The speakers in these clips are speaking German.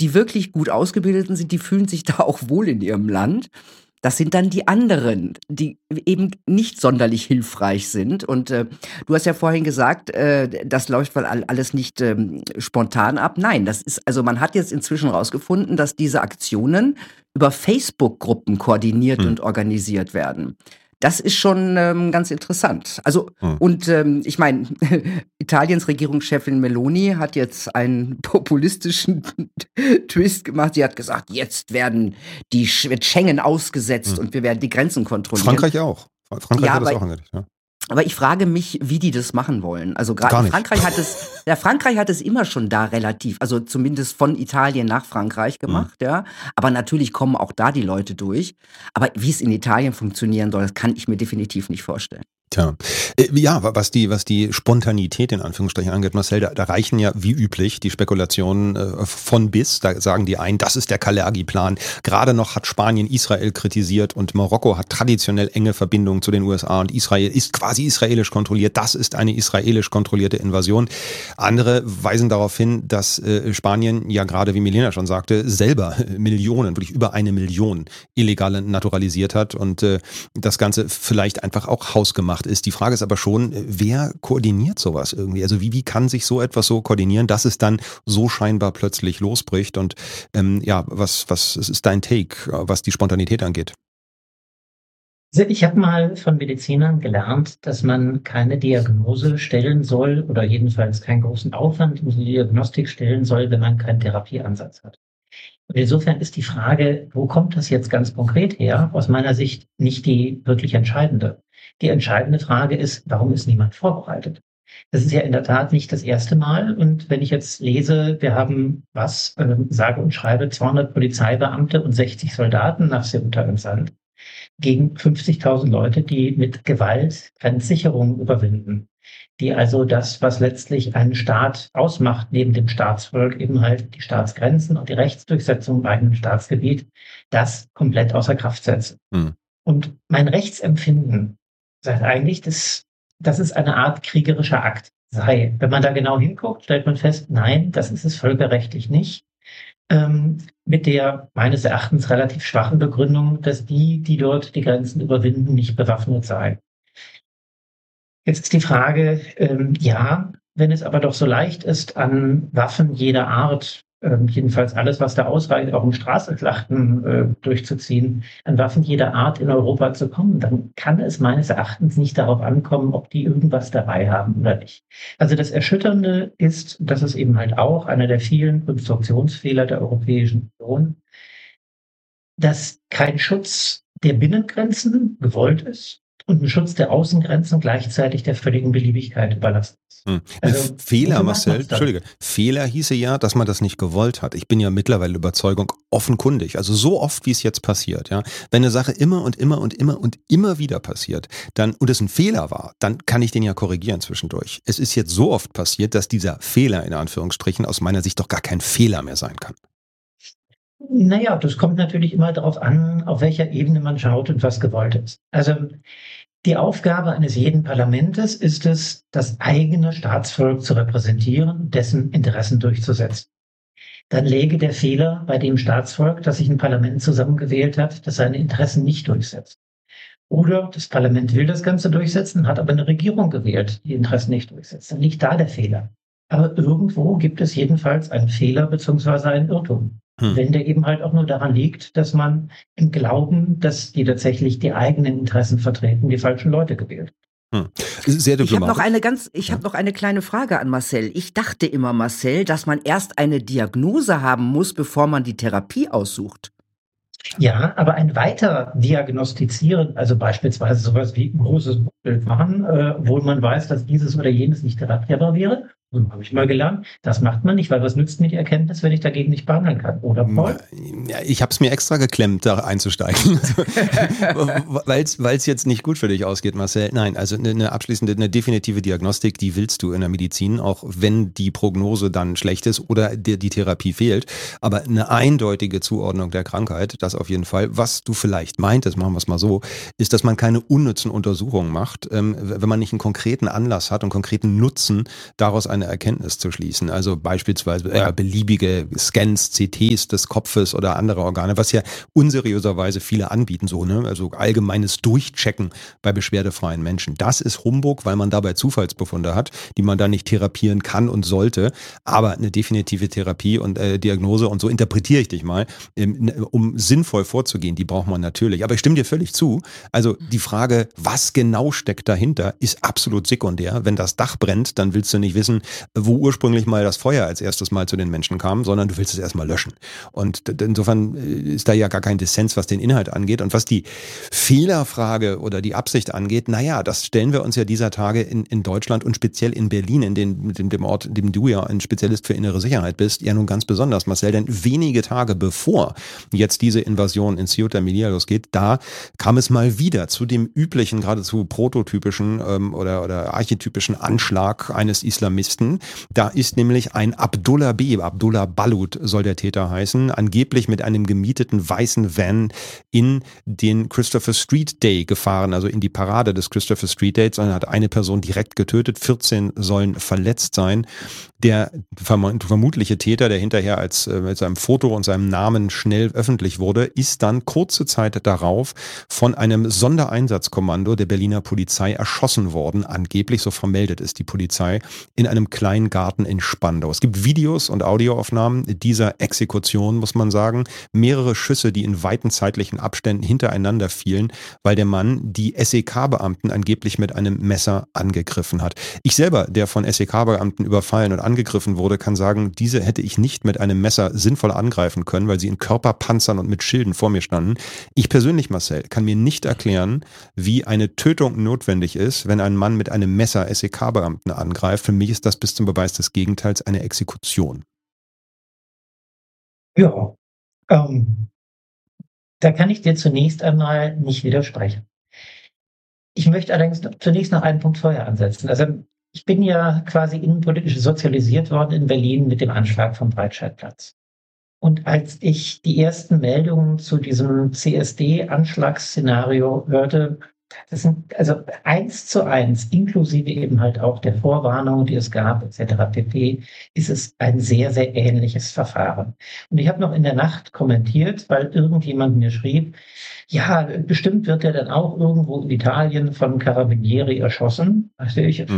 die wirklich gut Ausgebildeten sind, die fühlen sich da auch wohl in ihrem Land. Das sind dann die anderen, die eben nicht sonderlich hilfreich sind. Und du hast ja vorhin gesagt, das läuft wohl alles nicht spontan ab. Nein, also man hat jetzt inzwischen rausgefunden, dass diese Aktionen über Facebook-Gruppen koordiniert und organisiert werden. Das ist schon ganz interessant. Also, und ich meine, Italiens Regierungschefin Meloni hat jetzt einen populistischen Twist gemacht. Sie hat gesagt, jetzt wird Schengen ausgesetzt und wir werden die Grenzen kontrollieren. Frankreich auch. Frankreich hat das auch angekündigt, ja. Aber ich frage mich, wie die das machen wollen. Also gerade Frankreich hat es immer schon da relativ, also zumindest von Italien nach Frankreich gemacht, ja. Aber natürlich kommen auch da die Leute durch. Aber wie es in Italien funktionieren soll, das kann ich mir definitiv nicht vorstellen. Tja, ja, was die Spontanität in Anführungsstrichen angeht, Marcel, da reichen ja wie üblich die Spekulationen von bis. Da sagen die einen, das ist der Kalergi-Plan. Gerade noch hat Spanien Israel kritisiert und Marokko hat traditionell enge Verbindungen zu den USA und Israel ist quasi israelisch kontrolliert. Das ist eine israelisch kontrollierte Invasion. Andere weisen darauf hin, dass Spanien ja gerade, wie Milena schon sagte, selber Millionen, wirklich über 1 Million Illegale naturalisiert hat und das Ganze vielleicht einfach auch hausgemacht ist. Die Frage ist aber schon, wer koordiniert sowas irgendwie? Also wie kann sich so etwas so koordinieren, dass es dann so scheinbar plötzlich losbricht? Und was ist dein Take, was die Spontanität angeht? Also ich habe mal von Medizinern gelernt, dass man keine Diagnose stellen soll oder jedenfalls keinen großen Aufwand in die Diagnostik stellen soll, wenn man keinen Therapieansatz hat. Und insofern ist die Frage, wo kommt das jetzt ganz konkret her, aus meiner Sicht nicht die wirklich entscheidende. Die entscheidende Frage ist, warum ist niemand vorbereitet? Das ist ja in der Tat nicht das erste Mal. Und wenn ich jetzt lese, wir haben sage und schreibe 200 Polizeibeamte und 60 Soldaten nach Ceuta entsandt, gegen 50.000 Leute, die mit Gewalt Grenzsicherung überwinden, die also das, was letztlich einen Staat ausmacht, neben dem Staatsvolk eben halt die Staatsgrenzen und die Rechtsdurchsetzung im eigenen Staatsgebiet, das komplett außer Kraft setzen. Und mein Rechtsempfinden sagt eigentlich, dass es eine Art kriegerischer Akt sei. Wenn man da genau hinguckt, stellt man fest, nein, das ist es völkerrechtlich nicht. Mit der meines Erachtens relativ schwachen Begründung, dass die dort die Grenzen überwinden, nicht bewaffnet seien. Jetzt ist die Frage, wenn es aber doch so leicht ist, an Waffen jeder Art, jedenfalls alles, was da ausreicht, auch um Straßenschlachten durchzuziehen, an Waffen jeder Art in Europa zu kommen, dann kann es meines Erachtens nicht darauf ankommen, ob die irgendwas dabei haben oder nicht. Also das Erschütternde ist, das ist eben halt auch einer der vielen Konstruktionsfehler der Europäischen Union, dass kein Schutz der Binnengrenzen gewollt ist und ein Schutz der Außengrenzen gleichzeitig der völligen Beliebigkeit überlassen ist. Also, Fehler, Marcel, Entschuldige. Fehler hieße ja, dass man das nicht gewollt hat. Ich bin ja mittlerweile Überzeugung offenkundig, also so oft, wie es jetzt passiert, ja. Wenn eine Sache immer und immer und immer und immer wieder passiert, und es ein Fehler war, dann kann ich den ja korrigieren zwischendurch. Es ist jetzt so oft passiert, dass dieser Fehler in Anführungsstrichen aus meiner Sicht doch gar kein Fehler mehr sein kann. Naja, das kommt natürlich immer darauf an, auf welcher Ebene man schaut und was gewollt ist. Also die Aufgabe eines jeden Parlamentes ist es, das eigene Staatsvolk zu repräsentieren, dessen Interessen durchzusetzen. Dann läge der Fehler bei dem Staatsvolk, das sich ein Parlament zusammengewählt hat, das seine Interessen nicht durchsetzt. Oder das Parlament will das Ganze durchsetzen, hat aber eine Regierung gewählt, die Interessen nicht durchsetzt. Dann liegt da der Fehler. Aber irgendwo gibt es jedenfalls einen Fehler bzw. einen Irrtum. Wenn der eben halt auch nur daran liegt, dass man im Glauben, dass die tatsächlich die eigenen Interessen vertreten, die falschen Leute gewählt. Sehr diplomatisch. Ich habe noch eine kleine Frage an Marcel. Ich dachte immer, Marcel, dass man erst eine Diagnose haben muss, bevor man die Therapie aussucht. Ja, aber ein weiter Diagnostizieren, also beispielsweise sowas wie ein großes Bild machen, obwohl man weiß, dass dieses oder jenes nicht therapierbar wäre, so habe ich mal gelernt, das macht man nicht, weil was nützt mir die Erkenntnis, wenn ich dagegen nicht behandeln kann, oder Paul? Ja, ich habe es mir extra geklemmt, da einzusteigen, weil es jetzt nicht gut für dich ausgeht, Marcel. Nein, also eine definitive Diagnostik, die willst du in der Medizin, auch wenn die Prognose dann schlecht ist oder die Therapie fehlt, aber eine eindeutige Zuordnung der Krankheit, das auf jeden Fall. Was du vielleicht meintest, machen wir es mal so, ist, dass man keine unnützen Untersuchungen macht, wenn man nicht einen konkreten Anlass hat und konkreten Nutzen, daraus eine eine Erkenntnis zu schließen. Also beispielsweise beliebige Scans, CTs des Kopfes oder andere Organe, was ja unseriöserweise viele anbieten, so, ne? Also allgemeines Durchchecken bei beschwerdefreien Menschen. Das ist Humbug, weil man dabei Zufallsbefunde hat, die man dann nicht therapieren kann und sollte. Aber eine definitive Therapie und Diagnose, und so interpretiere ich dich mal, um sinnvoll vorzugehen, die braucht man natürlich. Aber ich stimme dir völlig zu. Also die Frage, was genau steckt dahinter, ist absolut sekundär. Wenn das Dach brennt, dann willst du nicht wissen, wo ursprünglich mal das Feuer als erstes Mal zu den Menschen kam, sondern du willst es erstmal löschen. Und insofern ist da ja gar kein Dissens, was den Inhalt angeht. Und was die Fehlerfrage oder die Absicht angeht, naja, das stellen wir uns ja dieser Tage in Deutschland und speziell in Berlin, in dem Ort, in dem du ja ein Spezialist für innere Sicherheit bist, ja nun ganz besonders, Marcel, denn wenige Tage bevor jetzt diese Invasion in Ceuta Melilla losgeht, da kam es mal wieder zu dem üblichen, geradezu prototypischen oder archetypischen Anschlag eines Islamisten. Da ist nämlich ein Abdullah Balut soll der Täter heißen, angeblich mit einem gemieteten weißen Van in den Christopher Street Day gefahren, also in die Parade des Christopher Street Days, und hat eine Person direkt getötet, 14 sollen verletzt sein. Der vermutliche Täter, der hinterher als mit seinem Foto und seinem Namen schnell öffentlich wurde, ist dann kurze Zeit darauf von einem Sondereinsatzkommando der Berliner Polizei erschossen worden. Angeblich, so vermeldet es die Polizei, in einem kleinen Garten in Spandau. Es gibt Videos und Audioaufnahmen dieser Exekution, muss man sagen. Mehrere Schüsse, die in weiten zeitlichen Abständen hintereinander fielen, weil der Mann die SEK-Beamten angeblich mit einem Messer angegriffen hat. Ich selber, der von SEK-Beamten überfallen und angegriffen wurde, kann sagen, diese hätte ich nicht mit einem Messer sinnvoll angreifen können, weil sie in Körperpanzern und mit Schilden vor mir standen. Ich persönlich, Marcel, kann mir nicht erklären, wie eine Tötung notwendig ist, wenn ein Mann mit einem Messer SEK-Beamten angreift. Für mich ist das bis zum Beweis des Gegenteils eine Exekution. Ja, ähm, da kann ich dir zunächst einmal nicht widersprechen. Ich möchte allerdings zunächst noch einen Punkt vorher ansetzen. Also ich bin ja quasi innenpolitisch sozialisiert worden in Berlin mit dem Anschlag vom Breitscheidplatz. Und als ich die ersten Meldungen zu diesem CSD-Anschlagsszenario hörte, das sind also 1:1, inklusive eben halt auch der Vorwarnung, die es gab, etc. pp., ist es ein sehr, sehr ähnliches Verfahren. Und ich habe noch in der Nacht kommentiert, weil irgendjemand mir schrieb, ja, bestimmt wird er dann auch irgendwo in Italien von Carabinieri erschossen. Also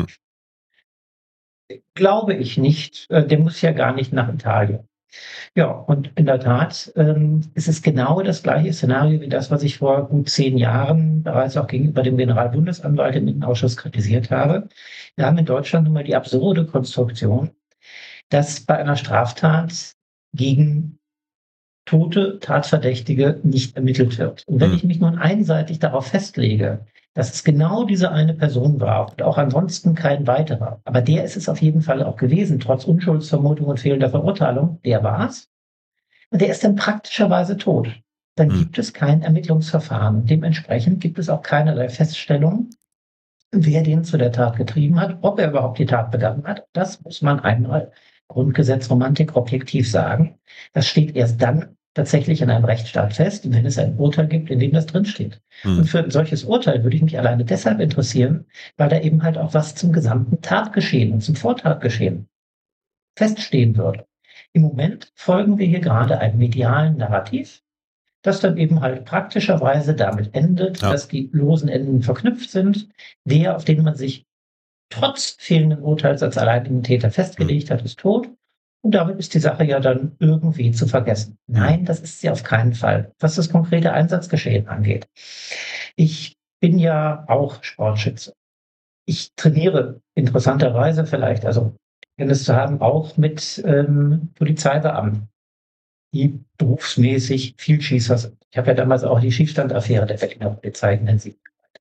glaube ich nicht. Der muss ja gar nicht nach Italien. Ja, und in der Tat ist es genau das gleiche Szenario wie das, was ich vor gut 10 Jahren bereits auch gegenüber dem Generalbundesanwalt im Innenausschuss kritisiert habe. Wir haben in Deutschland nun mal die absurde Konstruktion, dass bei einer Straftat gegen tote Tatverdächtige nicht ermittelt wird. Und wenn ich mich nun einseitig darauf festlege, dass es genau diese eine Person war und auch ansonsten kein weiterer, aber der ist es auf jeden Fall auch gewesen, trotz Unschuldsvermutung und fehlender Verurteilung, der war es, und der ist dann praktischerweise tot. Dann gibt es kein Ermittlungsverfahren. Dementsprechend gibt es auch keinerlei Feststellung, wer den zu der Tat getrieben hat, ob er überhaupt die Tat begangen hat. Das muss man einmal Grundgesetzromantik objektiv sagen. Das steht erst dann tatsächlich in einem Rechtsstaat fest, wenn es ein Urteil gibt, in dem das drinsteht. Und für ein solches Urteil würde ich mich alleine deshalb interessieren, weil da eben halt auch was zum gesamten Tatgeschehen und zum Vortatgeschehen feststehen würde. Im Moment folgen wir hier gerade einem medialen Narrativ, das dann eben halt praktischerweise damit endet, dass die losen Enden verknüpft sind. Der, auf den man sich trotz fehlenden Urteils als alleinigen Täter festgelegt hat, ist tot. Und damit ist die Sache ja dann irgendwie zu vergessen. Nein, das ist sie auf keinen Fall, was das konkrete Einsatzgeschehen angeht. Ich bin ja auch Sportschütze. Ich trainiere interessanterweise vielleicht, also Kenntnis zu haben, auch mit Polizeibeamten, die berufsmäßig Vielschießer sind. Ich habe ja damals auch die Schießstandaffäre der Berliner Polizei intensiv begleitet.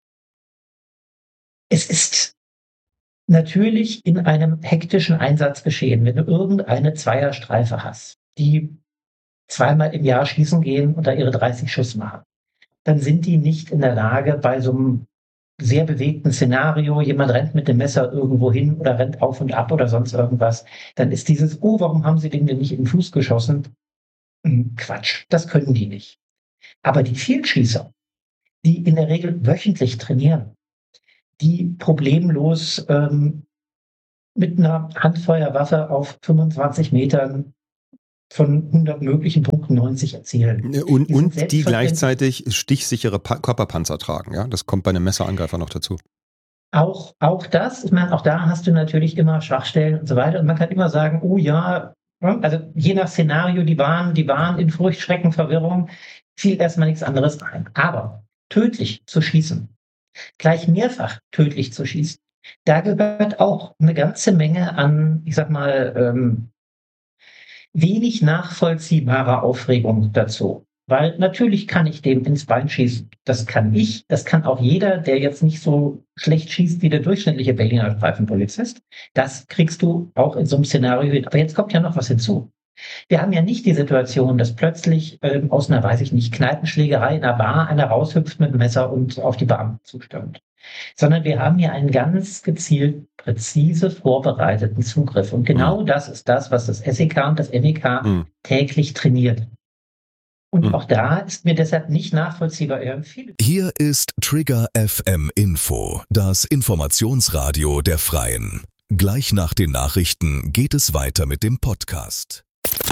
Es ist natürlich in einem hektischen Einsatzgeschehen, wenn du irgendeine Zweierstreife hast, die zweimal im Jahr schießen gehen und da ihre 30 Schuss machen, dann sind die nicht in der Lage, bei so einem sehr bewegten Szenario, jemand rennt mit dem Messer irgendwo hin oder rennt auf und ab oder sonst irgendwas, dann ist dieses, oh, warum haben sie den denn nicht in den Fuß geschossen? Quatsch, das können die nicht. Aber die Vielschießer, die in der Regel wöchentlich trainieren, die problemlos mit einer Handfeuerwaffe auf 25 Metern von 100 möglichen Punkten 90 erzielen. Und die gleichzeitig stichsichere Körperpanzer tragen. Ja? Das kommt bei einem Messerangreifer noch dazu. Auch das, ich meine, auch da hast du natürlich immer Schwachstellen und so weiter. Und man kann immer sagen, oh ja, also je nach Szenario, die waren in Furcht, Schrecken, Verwirrung, fiel erstmal nichts anderes ein. Aber tödlich zu schießen, gleich mehrfach tödlich zu schießen, da gehört auch eine ganze Menge an, ich sag mal, wenig nachvollziehbarer Aufregung dazu. Weil natürlich kann ich dem ins Bein schießen. Das kann ich, das kann auch jeder, der jetzt nicht so schlecht schießt wie der durchschnittliche Berliner Streifenpolizist. Das kriegst du auch in so einem Szenario hin. Aber jetzt kommt ja noch was hinzu. Wir haben ja nicht die Situation, dass plötzlich aus einer, weiß ich nicht, Kneipenschlägerei in einer Bar einer raushüpft mit dem Messer und auf die Beamten zustürmt. Sondern wir haben hier einen ganz gezielt, präzise vorbereiteten Zugriff. Und genau das ist das, was das SEK und das MEK täglich trainiert. Und auch da ist mir deshalb nicht nachvollziehbar. Hier ist Trigger FM Info, das Informationsradio der Freien. Gleich nach den Nachrichten geht es weiter mit dem Podcast.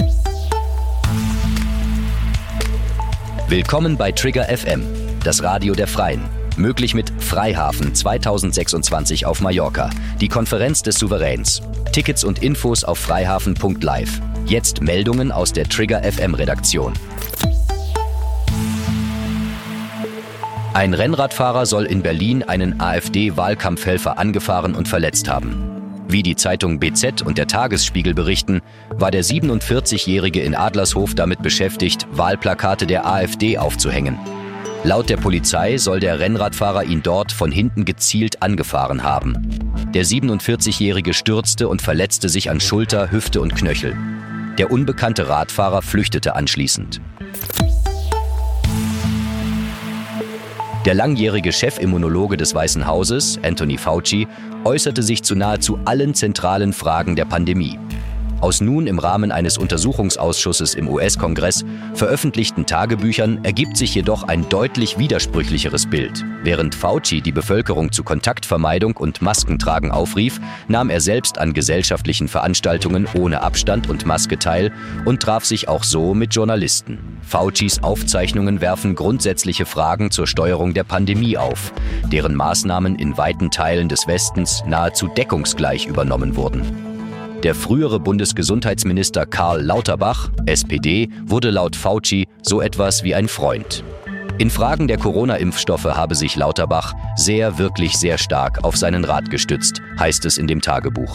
Willkommen bei Trigger FM, das Radio der Freien. Möglich mit Freihafen 2026 auf Mallorca, die Konferenz des Souveräns. Tickets und Infos auf freihafen.live. Jetzt Meldungen aus der Trigger FM Redaktion. Ein Rennradfahrer soll in Berlin einen AfD-Wahlkampfhelfer angefahren und verletzt haben. Wie die Zeitung BZ und der Tagesspiegel berichten, war der 47-Jährige in Adlershof damit beschäftigt, Wahlplakate der AfD aufzuhängen. Laut der Polizei soll der Rennradfahrer ihn dort von hinten gezielt angefahren haben. Der 47-Jährige stürzte und verletzte sich an Schulter, Hüfte und Knöchel. Der unbekannte Radfahrer flüchtete anschließend. Der langjährige Chefimmunologe des Weißen Hauses, Anthony Fauci, äußerte sich zu nahezu allen zentralen Fragen der Pandemie. Aus nun im Rahmen eines Untersuchungsausschusses im US-Kongress veröffentlichten Tagebüchern ergibt sich jedoch ein deutlich widersprüchlicheres Bild. Während Fauci die Bevölkerung zu Kontaktvermeidung und Maskentragen aufrief, nahm er selbst an gesellschaftlichen Veranstaltungen ohne Abstand und Maske teil und traf sich auch so mit Journalisten. Faucis Aufzeichnungen werfen grundsätzliche Fragen zur Steuerung der Pandemie auf, deren Maßnahmen in weiten Teilen des Westens nahezu deckungsgleich übernommen wurden. Der frühere Bundesgesundheitsminister Karl Lauterbach, SPD, wurde laut Fauci so etwas wie ein Freund. In Fragen der Corona-Impfstoffe habe sich Lauterbach wirklich sehr stark auf seinen Rat gestützt, heißt es in dem Tagebuch.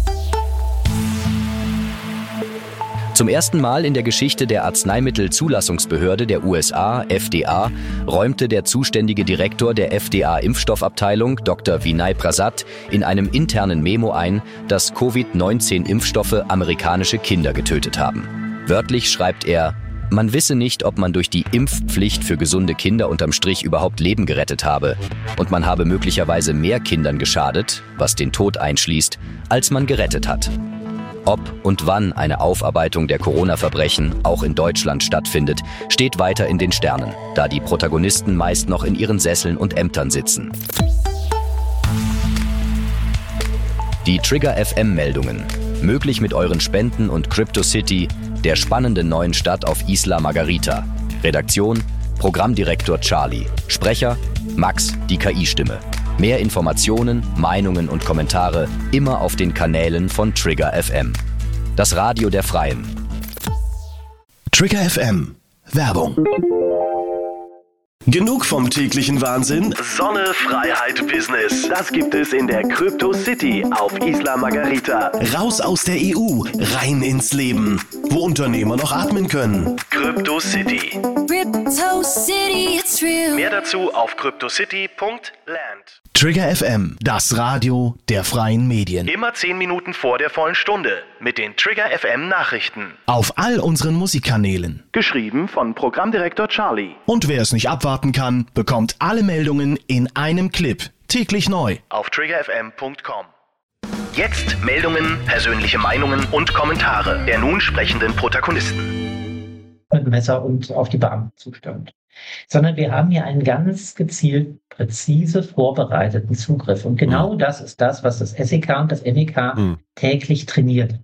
Zum ersten Mal in der Geschichte der Arzneimittelzulassungsbehörde der USA, FDA, räumte der zuständige Direktor der FDA-Impfstoffabteilung, Dr. Vinay Prasad, in einem internen Memo ein, dass Covid-19-Impfstoffe amerikanische Kinder getötet haben. Wörtlich schreibt er: Man wisse nicht, ob man durch die Impfpflicht für gesunde Kinder unterm Strich überhaupt Leben gerettet habe. Und man habe möglicherweise mehr Kindern geschadet, was den Tod einschließt, als man gerettet hat. Ob und wann eine Aufarbeitung der Corona-Verbrechen auch in Deutschland stattfindet, steht weiter in den Sternen, da die Protagonisten meist noch in ihren Sesseln und Ämtern sitzen. Die Trigger FM-Meldungen. Möglich mit euren Spenden und CryptoCity, der spannenden neuen Stadt auf Isla Margarita. Redaktion: Programmdirektor Charlie. Sprecher: Max, die KI-Stimme. Mehr Informationen, Meinungen und Kommentare immer auf den Kanälen von Trigger FM. Das Radio der Freien. Trigger FM. Werbung. Genug vom täglichen Wahnsinn? Sonne, Freiheit, Business. Das gibt es in der Crypto City auf Isla Margarita. Raus aus der EU, rein ins Leben. Wo Unternehmer noch atmen können. Crypto City. Crypto City, it's real. Mehr dazu auf cryptocity.land. Trigger FM, das Radio der freien Medien. Immer 10 Minuten vor der vollen Stunde mit den Trigger FM Nachrichten. Auf all unseren Musikkanälen. Geschrieben von Programmdirektor Charlie. Und wer es nicht abwarten kann, bekommt alle Meldungen in einem Clip. Täglich neu. Auf triggerfm.com. Jetzt Meldungen, persönliche Meinungen und Kommentare der nun sprechenden Protagonisten. Mit dem Messer und auf die Beamten zustürmt. sondern wir haben hier einen ganz gezielt, präzise vorbereiteten Zugriff. Und genau das ist das, was das SEK und das MEK täglich trainiert.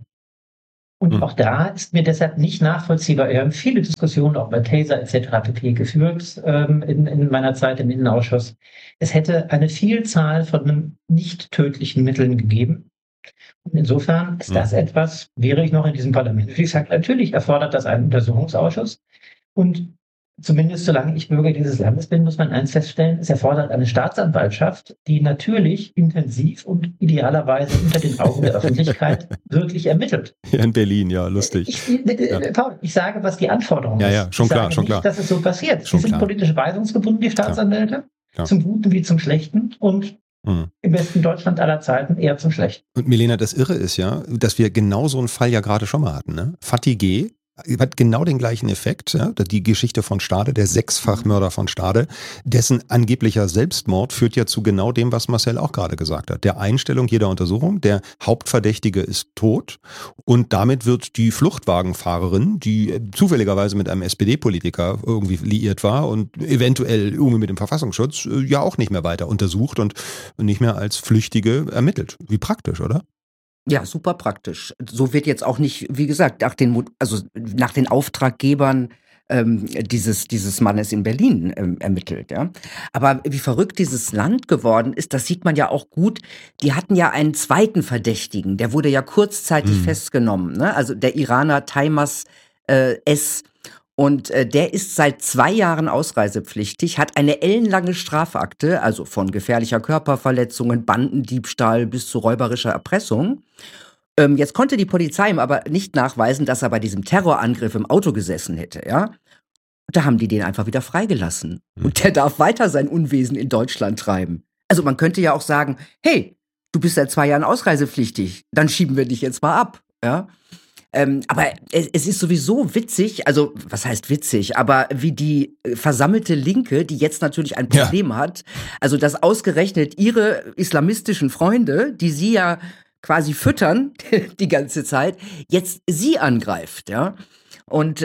Und auch da ist mir deshalb nicht nachvollziehbar. Wir haben viele Diskussionen auch bei Taser etc. pp. Geführt in meiner Zeit im Innenausschuss. Es hätte eine Vielzahl von nicht tödlichen Mitteln gegeben. Und insofern ist das etwas, wäre ich noch in diesem Parlament. Wie gesagt, natürlich erfordert das einen Untersuchungsausschuss. Und zumindest solange ich Bürger dieses Landes bin, muss man eins feststellen, es erfordert eine Staatsanwaltschaft, die natürlich intensiv und idealerweise unter den Augen der Öffentlichkeit wirklich ermittelt. Ja, in Berlin, ja, lustig. Paul, ich sage, was die Anforderung ist. Ja, schon ich klar, sage schon nicht, klar. dass es so passiert. Schon Sie sind klar. politisch weisungsgebunden, die Staatsanwälte, Klar. zum Guten wie zum Schlechten und im besten Deutschland aller Zeiten eher zum Schlechten. Und Milena, das Irre ist ja, dass wir genau so einen Fall ja gerade schon mal hatten. Ne? Fatih G. hat genau den gleichen Effekt. Ja? Die Geschichte von Stade, der Sechsfachmörder von Stade, dessen angeblicher Selbstmord führt ja zu genau dem, was Marcel auch gerade gesagt hat. Der Einstellung jeder Untersuchung, der Hauptverdächtige ist tot und damit wird die Fluchtwagenfahrerin, die zufälligerweise mit einem SPD-Politiker irgendwie liiert war und eventuell irgendwie mit dem Verfassungsschutz, ja auch nicht mehr weiter untersucht und nicht mehr als Flüchtige ermittelt. Wie praktisch, oder? Ja, super praktisch. So wird jetzt auch nicht, wie gesagt, nach den Auftraggebern dieses Mannes in Berlin ermittelt. Ja. Aber wie verrückt dieses Land geworden ist, das sieht man ja auch gut. Die hatten ja einen zweiten Verdächtigen, der wurde ja kurzzeitig festgenommen. Ne? Also der Iraner Taimas S. Und der ist seit 2 Jahren ausreisepflichtig, hat eine ellenlange Strafakte, also von gefährlicher Körperverletzungen, Bandendiebstahl bis zu räuberischer Erpressung. Jetzt konnte die Polizei ihm aber nicht nachweisen, dass er bei diesem Terrorangriff im Auto gesessen hätte, ja. Da haben die den einfach wieder freigelassen. Und der darf weiter sein Unwesen in Deutschland treiben. Also man könnte ja auch sagen, hey, du bist seit 2 Jahren ausreisepflichtig, dann schieben wir dich jetzt mal ab, ja. Aber es ist sowieso witzig, also was heißt witzig, aber wie die versammelte Linke, die jetzt natürlich ein Problem hat, also dass ausgerechnet ihre islamistischen Freunde, die sie ja quasi füttern die ganze Zeit, jetzt sie angreift, ja. Und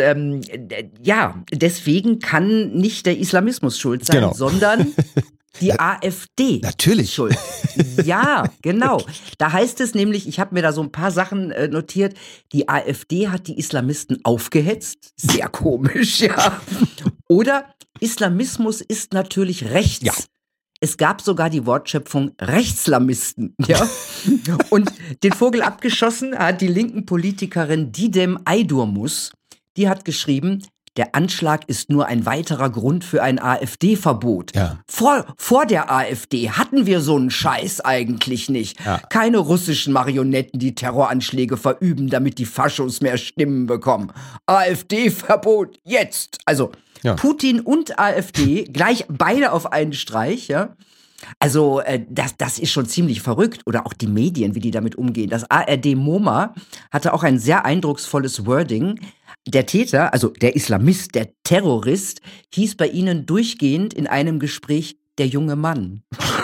deswegen kann nicht der Islamismus schuld sein, sondern die AfD Natürlich. schuld. Ja, genau. Da heißt es nämlich, ich habe mir da so ein paar Sachen notiert, die AfD hat die Islamisten aufgehetzt. Sehr komisch, ja. Oder Islamismus ist natürlich rechts. Ja. Es gab sogar die Wortschöpfung Rechtslamisten, ja. Und den Vogel abgeschossen hat die linken Politikerin Didem Aydurmus. Die hat geschrieben, der Anschlag ist nur ein weiterer Grund für ein AfD-Verbot. Ja. Vor der AfD hatten wir so einen Scheiß eigentlich nicht. Ja. Keine russischen Marionetten, die Terroranschläge verüben, damit die Faschos mehr Stimmen bekommen. AfD-Verbot jetzt. Also Putin und AfD gleich beide auf einen Streich, ja. Also das ist schon ziemlich verrückt. Oder auch die Medien, wie die damit umgehen. Das ARD-MoMA hatte auch ein sehr eindrucksvolles Wording. Der Täter, also der Islamist, der Terrorist, hieß bei ihnen durchgehend in einem Gespräch der junge Mann.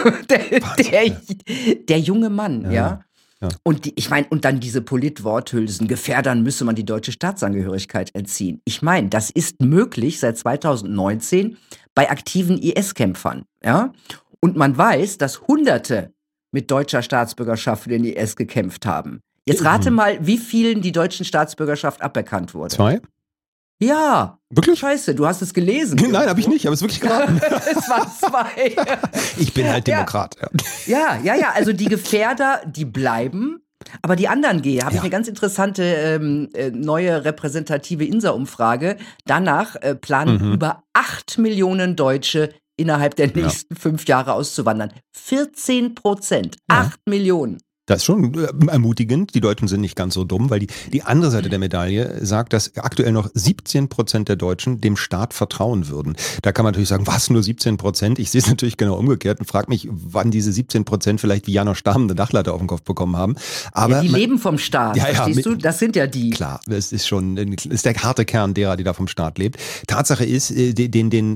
der junge Mann, ja. Und ich meine, und dann diese Politworthülsen, Gefährdern müsse man die deutsche Staatsangehörigkeit entziehen. Ich meine, das ist möglich seit 2019 bei aktiven IS-Kämpfern, ja. Und man weiß, dass Hunderte mit deutscher Staatsbürgerschaft für den IS gekämpft haben. Jetzt rate mal, wie vielen die deutschen Staatsbürgerschaft aberkannt wurde. 2? Ja. Wirklich? Scheiße, du hast es gelesen. Nein, habe ich nicht, aber es wirklich geraten. Es waren 2. Ich bin halt Demokrat. Ja, also die Gefährder, die bleiben, aber die anderen gehen. Habe ich eine ganz interessante neue repräsentative INSA-Umfrage. Danach planen über 8 Millionen Deutsche innerhalb der nächsten 5 Jahre auszuwandern. 14%. 8 Millionen. Das ist schon ermutigend. Die Deutschen sind nicht ganz so dumm, weil die andere Seite der Medaille sagt, dass aktuell noch 17% der Deutschen dem Staat vertrauen würden. Da kann man natürlich sagen, was, nur 17%? Ich sehe es natürlich genau umgekehrt und frage mich, wann diese 17% vielleicht wie Janosch Stamm eine Dachlatte auf den Kopf bekommen haben. Aber die leben vom Staat, verstehst du? Das sind ja die. Klar, es ist der harte Kern derer, die da vom Staat lebt. Tatsache ist, den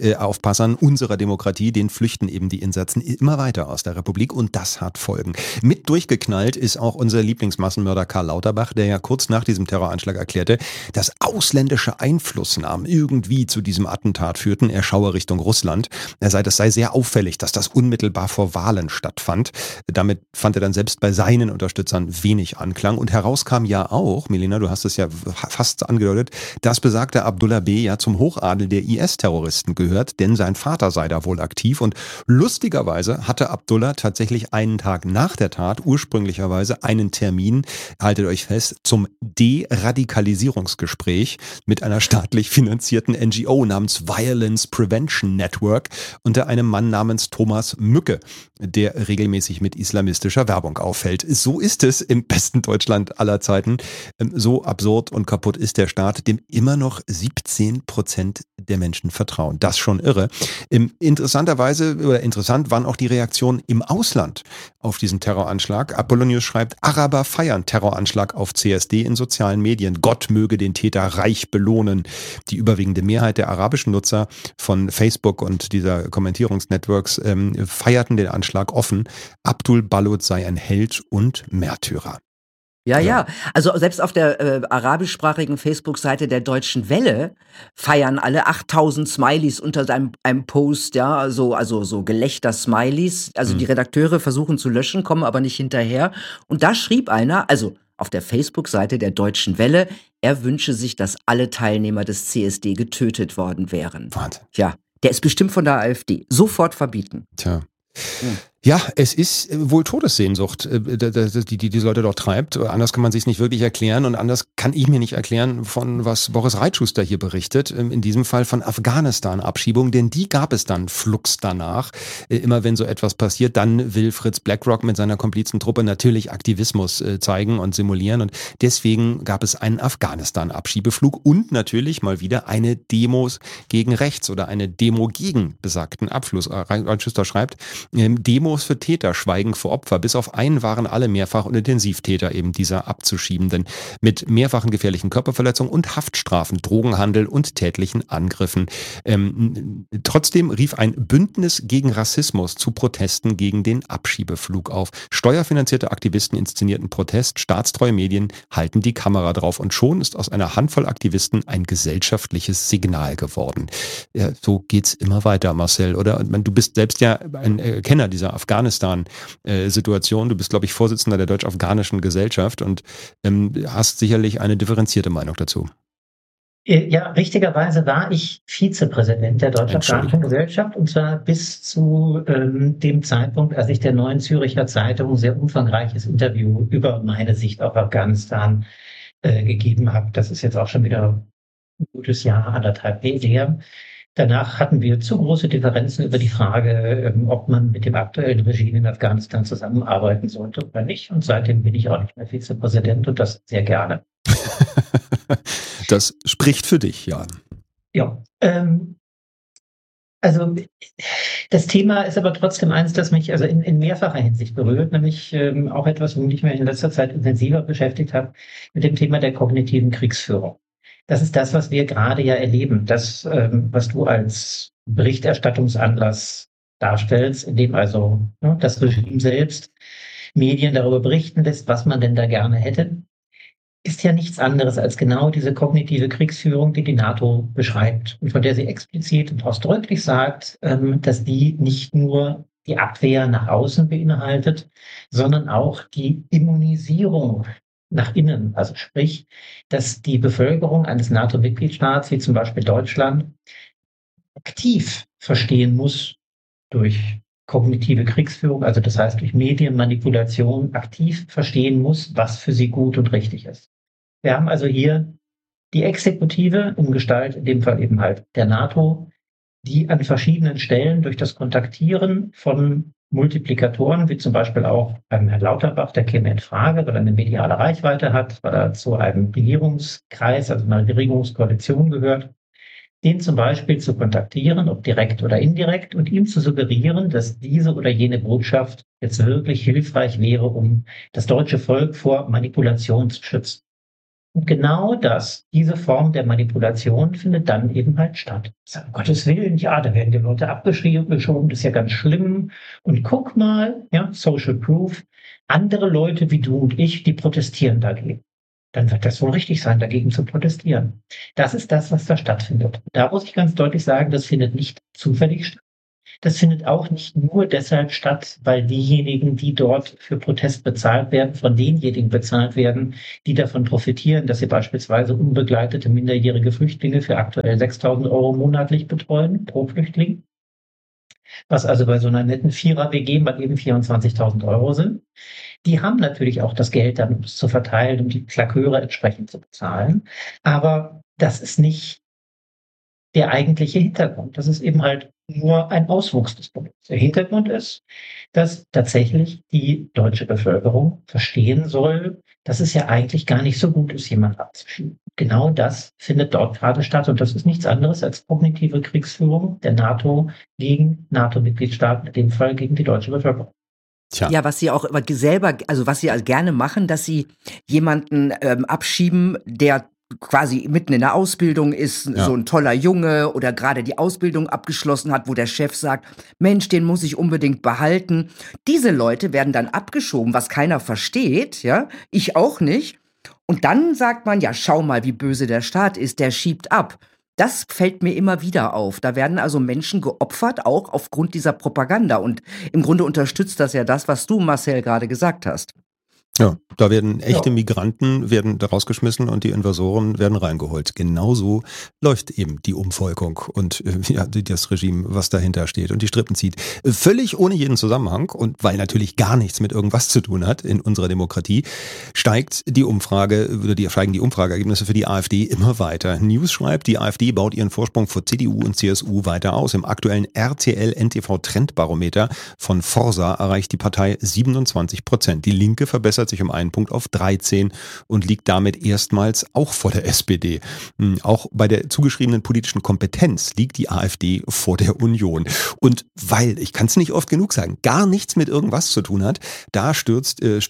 Republikaufpassern unserer Demokratie, den flüchten eben die Insassen immer weiter aus der Republik und das hat Folgen. Mit mit durchgeknallt ist auch unser Lieblingsmassenmörder Karl Lauterbach, der ja kurz nach diesem Terroranschlag erklärte, dass ausländische Einflussnahmen irgendwie zu diesem Attentat führten. Er schaue Richtung Russland. Das sei sehr auffällig, dass das unmittelbar vor Wahlen stattfand. Damit fand er dann selbst bei seinen Unterstützern wenig Anklang. Und heraus kam ja auch, Milena, du hast es ja fast angedeutet, dass besagter Abdullah B. ja zum Hochadel der IS-Terroristen gehört, denn sein Vater sei da wohl aktiv. Und lustigerweise hatte Abdullah tatsächlich einen Tag nach der Tat ursprünglicherweise einen Termin, haltet euch fest, zum Deradikalisierungsgespräch mit einer staatlich finanzierten NGO namens Violence Prevention Network unter einem Mann namens Thomas Mücke, der regelmäßig mit islamistischer Werbung auffällt. So ist es im besten Deutschland aller Zeiten. So absurd und kaputt ist der Staat, dem immer noch 17% der Menschen vertrauen. Das schon irre. Interessant waren auch die Reaktionen im Ausland auf diesen Terroranschlag. Apollonius schreibt, Araber feiern Terroranschlag auf CSD in sozialen Medien. Gott möge den Täter reich belohnen. Die überwiegende Mehrheit der arabischen Nutzer von Facebook und dieser Kommentierungsnetworks feierten den Anschlag offen. Abdul Balut sei ein Held und Märtyrer. Ja. Also selbst auf der arabischsprachigen Facebook-Seite der Deutschen Welle feiern alle 8000 Smileys unter einem Post, ja, also so Gelächter-Smileys. Also die Redakteure versuchen zu löschen, kommen aber nicht hinterher. Und da schrieb einer, also auf der Facebook-Seite der Deutschen Welle, er wünsche sich, dass alle Teilnehmer des CSD getötet worden wären. Wahnsinn. Tja, der ist bestimmt von der AfD. Sofort verbieten. Tja. Ja, es ist wohl Todessehnsucht, die diese Leute dort treibt. Anders kann man sich es nicht wirklich erklären und anders kann ich mir nicht erklären, von was Boris Reitschuster hier berichtet. In diesem Fall von Afghanistan-Abschiebung, denn die gab es dann flugs danach. Immer wenn so etwas passiert, dann will Fritz Blackrock mit seiner Komplizentruppe natürlich Aktivismus zeigen und simulieren und deswegen gab es einen Afghanistan-Abschiebeflug und natürlich mal wieder eine Demos gegen rechts oder eine Demo gegen besagten Abfluss. Reitschuster schreibt, Demos für Täter schweigen vor Opfer. Bis auf einen waren alle Mehrfach- und Intensivtäter eben dieser Abzuschiebenden mit mehrfachen gefährlichen Körperverletzungen und Haftstrafen, Drogenhandel und tätlichen Angriffen. Trotzdem rief ein Bündnis gegen Rassismus zu Protesten gegen den Abschiebeflug auf. Steuerfinanzierte Aktivisten inszenierten Protest, staatstreue Medien halten die Kamera drauf und schon ist aus einer Handvoll Aktivisten ein gesellschaftliches Signal geworden. Ja, so geht's immer weiter, Marcel, oder? Du bist selbst ja ein Kenner dieser Afghanistan-Situation. Du bist, glaube ich, Vorsitzender der Deutsch-Afghanischen Gesellschaft und hast sicherlich eine differenzierte Meinung dazu. Ja, richtigerweise war ich Vizepräsident der Deutsch-Afghanischen Gesellschaft und zwar bis zu dem Zeitpunkt, als ich der Neuen Züricher Zeitung ein sehr umfangreiches Interview über meine Sicht auf Afghanistan gegeben habe. Das ist jetzt auch schon wieder ein gutes Jahr, 1,5 her. Danach hatten wir zu große Differenzen über die Frage, ob man mit dem aktuellen Regime in Afghanistan zusammenarbeiten sollte oder nicht. Und seitdem bin ich auch nicht mehr Vizepräsident und das sehr gerne. Das spricht für dich, Jan. Ja, also das Thema ist aber trotzdem eins, das mich also in mehrfacher Hinsicht berührt, nämlich auch etwas, womit ich mich in letzter Zeit intensiver beschäftigt habe, mit dem Thema der kognitiven Kriegsführung. Das ist das, was wir gerade ja erleben, das, was du als Berichterstattungsanlass darstellst, in dem also das Regime selbst Medien darüber berichten lässt, was man denn da gerne hätte, ist ja nichts anderes als genau diese kognitive Kriegsführung, die die NATO beschreibt und von der sie explizit und ausdrücklich sagt, dass die nicht nur die Abwehr nach außen beinhaltet, sondern auch die Immunisierung nach innen. Also sprich, dass die Bevölkerung eines NATO-Mitgliedstaats, wie zum Beispiel Deutschland, aktiv verstehen muss durch kognitive Kriegsführung, also das heißt durch Medienmanipulation, aktiv verstehen muss, was für sie gut und richtig ist. Wir haben also hier die Exekutive in Gestalt, in dem Fall eben halt der NATO, die an verschiedenen Stellen durch das Kontaktieren von Multiplikatoren, wie zum Beispiel auch beim Herrn Lauterbach, der käme in Frage, weil er eine mediale Reichweite hat, weil er zu einem Regierungskreis, also einer Regierungskoalition gehört, den zum Beispiel zu kontaktieren, ob direkt oder indirekt, und ihm zu suggerieren, dass diese oder jene Botschaft jetzt wirklich hilfreich wäre, um das deutsche Volk vor Manipulation zu schützen. Und genau diese Form der Manipulation findet dann eben halt statt. Um Gottes Willen, ja, da werden die Leute abgeschoben, das ist ja ganz schlimm. Und guck mal, ja, Social Proof, andere Leute wie du und ich, die protestieren dagegen. Dann wird das wohl richtig sein, dagegen zu protestieren. Das ist das, was da stattfindet. Da muss ich ganz deutlich sagen, das findet nicht zufällig statt. Das findet auch nicht nur deshalb statt, weil diejenigen, die dort für Protest bezahlt werden, von denjenigen bezahlt werden, die davon profitieren, dass sie beispielsweise unbegleitete minderjährige Flüchtlinge für aktuell 6.000 Euro monatlich betreuen pro Flüchtling. Was also bei so einer netten Vierer-WG mal eben 24.000 Euro sind. Die haben natürlich auch das Geld dann, um es zu verteilen, um die Klaköre entsprechend zu bezahlen. Aber das ist nicht der eigentliche Hintergrund. Das ist eben halt nur ein Auswuchs des Problems. Der Hintergrund ist, dass tatsächlich die deutsche Bevölkerung verstehen soll, dass es ja eigentlich gar nicht so gut ist, jemanden abzuschieben. Genau das findet dort gerade statt. Und das ist nichts anderes als kognitive Kriegsführung der NATO gegen NATO-Mitgliedstaaten, in dem Fall gegen die deutsche Bevölkerung. Tja. Ja, was sie auch immer selber, also was sie gerne machen, dass sie jemanden abschieben, der quasi mitten in der Ausbildung ist, so ein toller Junge oder gerade die Ausbildung abgeschlossen hat, wo der Chef sagt, Mensch, den muss ich unbedingt behalten. Diese Leute werden dann abgeschoben, was keiner versteht, ja, ich auch nicht. Und dann sagt man, ja, schau mal, wie böse der Staat ist, der schiebt ab. Das fällt mir immer wieder auf. Da werden also Menschen geopfert, auch aufgrund dieser Propaganda. Und im Grunde unterstützt das ja das, was du, Marcel, gerade gesagt hast. Ja, da werden echte Migranten werden da rausgeschmissen und die Invasoren werden reingeholt. Genauso läuft eben die Umvolkung und das Regime, was dahinter steht und die Strippen zieht. Völlig ohne jeden Zusammenhang und weil natürlich gar nichts mit irgendwas zu tun hat in unserer Demokratie, steigen die Umfrageergebnisse für die AfD immer weiter. News schreibt, die AfD baut ihren Vorsprung vor CDU und CSU weiter aus. Im aktuellen RTL-NTV-Trendbarometer von Forsa erreicht die Partei 27%. Die Linke verbessert sich um einen Punkt auf 13 und liegt damit erstmals auch vor der SPD. Auch bei der zugeschriebenen politischen Kompetenz liegt die AfD vor der Union. Und weil, ich kann es nicht oft genug sagen, gar nichts mit irgendwas zu tun hat, da stößt der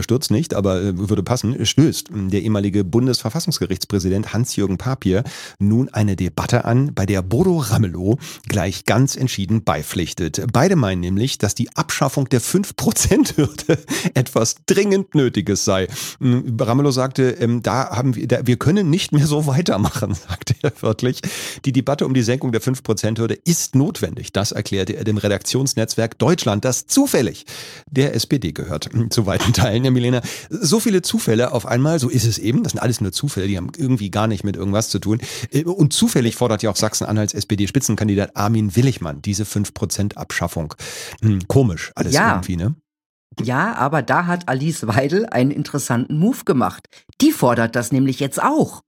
ehemalige Bundesverfassungsgerichtspräsident Hans-Jürgen Papier nun eine Debatte an, bei der Bodo Ramelow gleich ganz entschieden beipflichtet. Beide meinen nämlich, dass die Abschaffung der 5%-Hürde etwas dringend Nötiges sei. Ramelow sagte, wir können nicht mehr so weitermachen, sagte er wörtlich. Die Debatte um die Senkung der 5%-Hürde ist notwendig. Das erklärte er dem Redaktionsnetzwerk Deutschland, das zufällig der SPD gehört. Zu weiten Teilen, Milena. So viele Zufälle auf einmal, so ist es eben. Das sind alles nur Zufälle, die haben irgendwie gar nicht mit irgendwas zu tun. Und zufällig fordert ja auch Sachsen-Anhalts SPD-Spitzenkandidat Armin Willigmann diese 5% Abschaffung. Komisch, alles irgendwie, ne? Ja, aber da hat Alice Weidel einen interessanten Move gemacht. Die fordert das nämlich jetzt auch.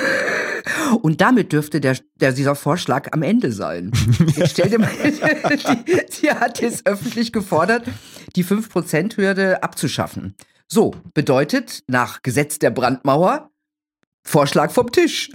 Und damit dürfte dieser Vorschlag am Ende sein. Jetzt stell dir mal, sie hat jetzt öffentlich gefordert, die 5%-Hürde abzuschaffen. So, bedeutet nach Gesetz der Brandmauer Vorschlag vom Tisch.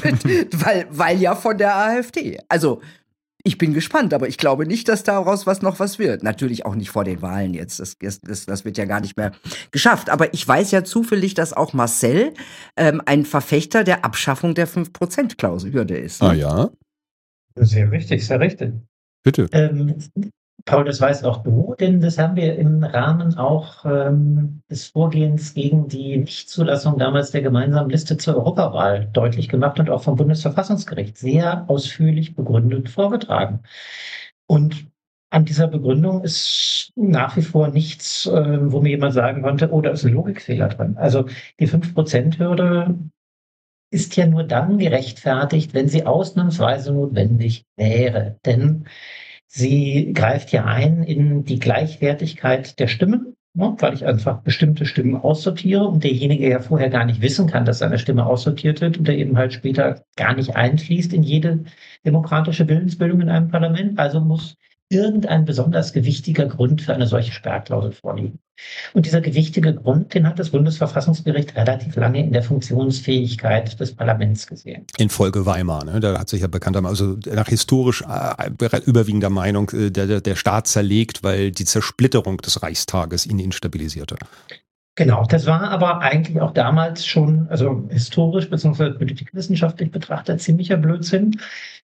weil ja von der AfD. Also, ich bin gespannt, aber ich glaube nicht, dass daraus noch was wird. Natürlich auch nicht vor den Wahlen jetzt. Das wird ja gar nicht mehr geschafft. Aber ich weiß ja zufällig, dass auch Marcel ein Verfechter der Abschaffung der 5%-Hürde ist. Ah ja? Sehr richtig, sehr richtig. Bitte. Paul, das weißt auch du, denn das haben wir im Rahmen auch des Vorgehens gegen die Nichtzulassung damals der gemeinsamen Liste zur Europawahl deutlich gemacht und auch vom Bundesverfassungsgericht sehr ausführlich begründet vorgetragen. Und an dieser Begründung ist nach wie vor nichts, wo mir jemand sagen konnte, oh, da ist ein Logikfehler drin. Also die 5%-Hürde ist ja nur dann gerechtfertigt, wenn sie ausnahmsweise notwendig wäre. Denn sie greift ja ein in die Gleichwertigkeit der Stimmen, weil ich einfach bestimmte Stimmen aussortiere und derjenige ja vorher gar nicht wissen kann, dass seine Stimme aussortiert wird und der eben halt später gar nicht einfließt in jede demokratische Willensbildung in einem Parlament. Also muss irgendein besonders gewichtiger Grund für eine solche Sperrklausel vorliegen. Und dieser gewichtige Grund, den hat das Bundesverfassungsgericht relativ lange in der Funktionsfähigkeit des Parlaments gesehen. In Folge Weimar, ne? Da hat sich ja bekanntermaßen, also nach historisch überwiegender Meinung, der Staat zerlegt, weil die Zersplitterung des Reichstages ihn instabilisierte. Genau, das war aber eigentlich auch damals schon, also historisch bzw. politikwissenschaftlich betrachtet, ziemlicher Blödsinn.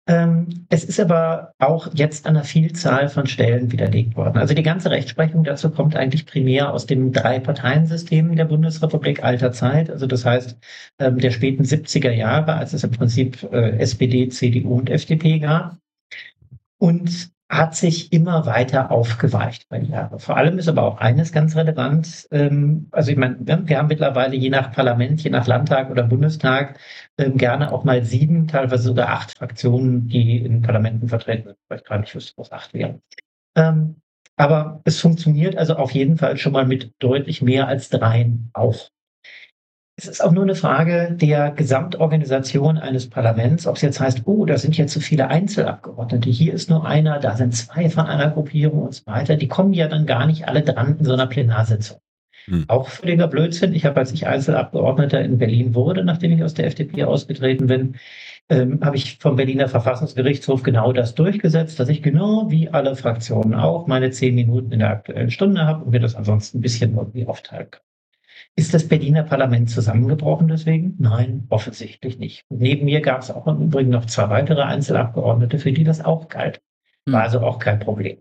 Es ist aber auch jetzt an einer Vielzahl von Stellen widerlegt worden. Also die ganze Rechtsprechung dazu kommt eigentlich primär aus dem Drei-Parteien-System der Bundesrepublik alter Zeit. Also das heißt, der späten 70er Jahre, als es im Prinzip SPD, CDU und FDP gab. Und hat sich immer weiter aufgeweicht bei den Jahren. Vor allem ist aber auch eines ganz relevant. Also ich meine, wir haben mittlerweile je nach Parlament, je nach Landtag oder Bundestag gerne auch mal 7, teilweise sogar 8 Fraktionen, die in Parlamenten vertreten sind. Vielleicht gar nicht wüsste, was 8 wären. Aber es funktioniert also auf jeden Fall schon mal mit deutlich mehr als 3 auch. Es ist auch nur eine Frage der Gesamtorganisation eines Parlaments, ob es jetzt heißt, oh, da sind jetzt so viele Einzelabgeordnete, hier ist nur einer, da sind 2 von einer Gruppierung und so weiter. Die kommen ja dann gar nicht alle dran in so einer Plenarsitzung. Auch völliger Blödsinn. Ich habe, als ich Einzelabgeordneter in Berlin wurde, nachdem ich aus der FDP ausgetreten bin, habe ich vom Berliner Verfassungsgerichtshof genau das durchgesetzt, dass ich genau wie alle Fraktionen auch meine 10 Minuten in der Aktuellen Stunde habe und mir das ansonsten ein bisschen irgendwie aufteilen kann. Ist das Berliner Parlament zusammengebrochen deswegen? Nein, offensichtlich nicht. Und neben mir gab es auch im Übrigen noch 2 weitere Einzelabgeordnete, für die das auch galt. War also auch kein Problem.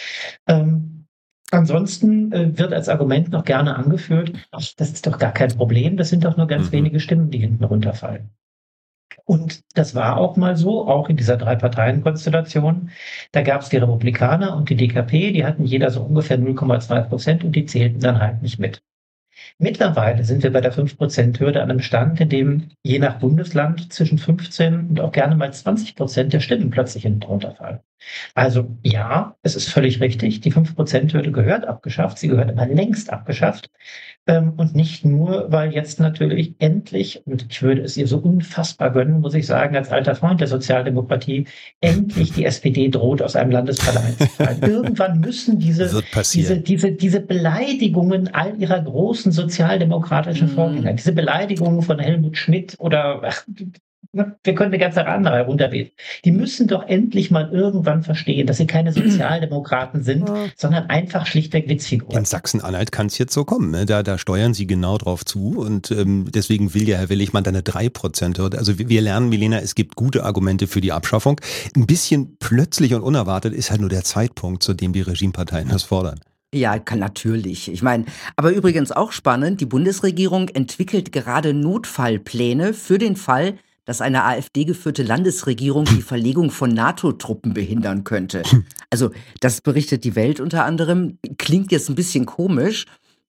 Ansonsten wird als Argument noch gerne angeführt, ach, das ist doch gar kein Problem, das sind doch nur ganz wenige Stimmen, die hinten runterfallen. Und das war auch mal so, auch in dieser 3-Parteien-Konstellation. Da gab es die Republikaner und die DKP, die hatten jeder so ungefähr 0,2% und die zählten dann halt nicht mit. Mittlerweile sind wir bei der 5%-Hürde an einem Stand, in dem je nach Bundesland zwischen 15 und auch gerne mal 20% der Stimmen plötzlich hinten runterfallen. Also ja, es ist völlig richtig, die 5%-Hürde gehört abgeschafft, sie gehört aber längst abgeschafft. Und nicht nur, weil jetzt natürlich endlich, und ich würde es ihr so unfassbar gönnen, muss ich sagen, als alter Freund der Sozialdemokratie, endlich die SPD droht, aus einem Landesparlament zu fallen. Irgendwann müssen diese Beleidigungen all ihrer großen sozialdemokratischen Vorgänger, diese Beleidigungen von Helmut Schmidt oder wir können eine ganze andere herunterbeten. Die müssen doch endlich mal irgendwann verstehen, dass sie keine Sozialdemokraten sind, sondern einfach schlichtweg Witzfiguren. In Sachsen-Anhalt kann es jetzt so kommen. Ne? Da steuern sie genau drauf zu und deswegen will ja Herr Willigmann da eine 3%. Also wir lernen, Milena, es gibt gute Argumente für die Abschaffung. Ein bisschen plötzlich und unerwartet ist halt nur der Zeitpunkt, zu dem die Regimeparteien das fordern. Ja, natürlich. Ich meine, aber übrigens auch spannend, die Bundesregierung entwickelt gerade Notfallpläne für den Fall, dass eine AfD-geführte Landesregierung die Verlegung von NATO-Truppen behindern könnte. Also das berichtet die Welt unter anderem. Klingt jetzt ein bisschen komisch.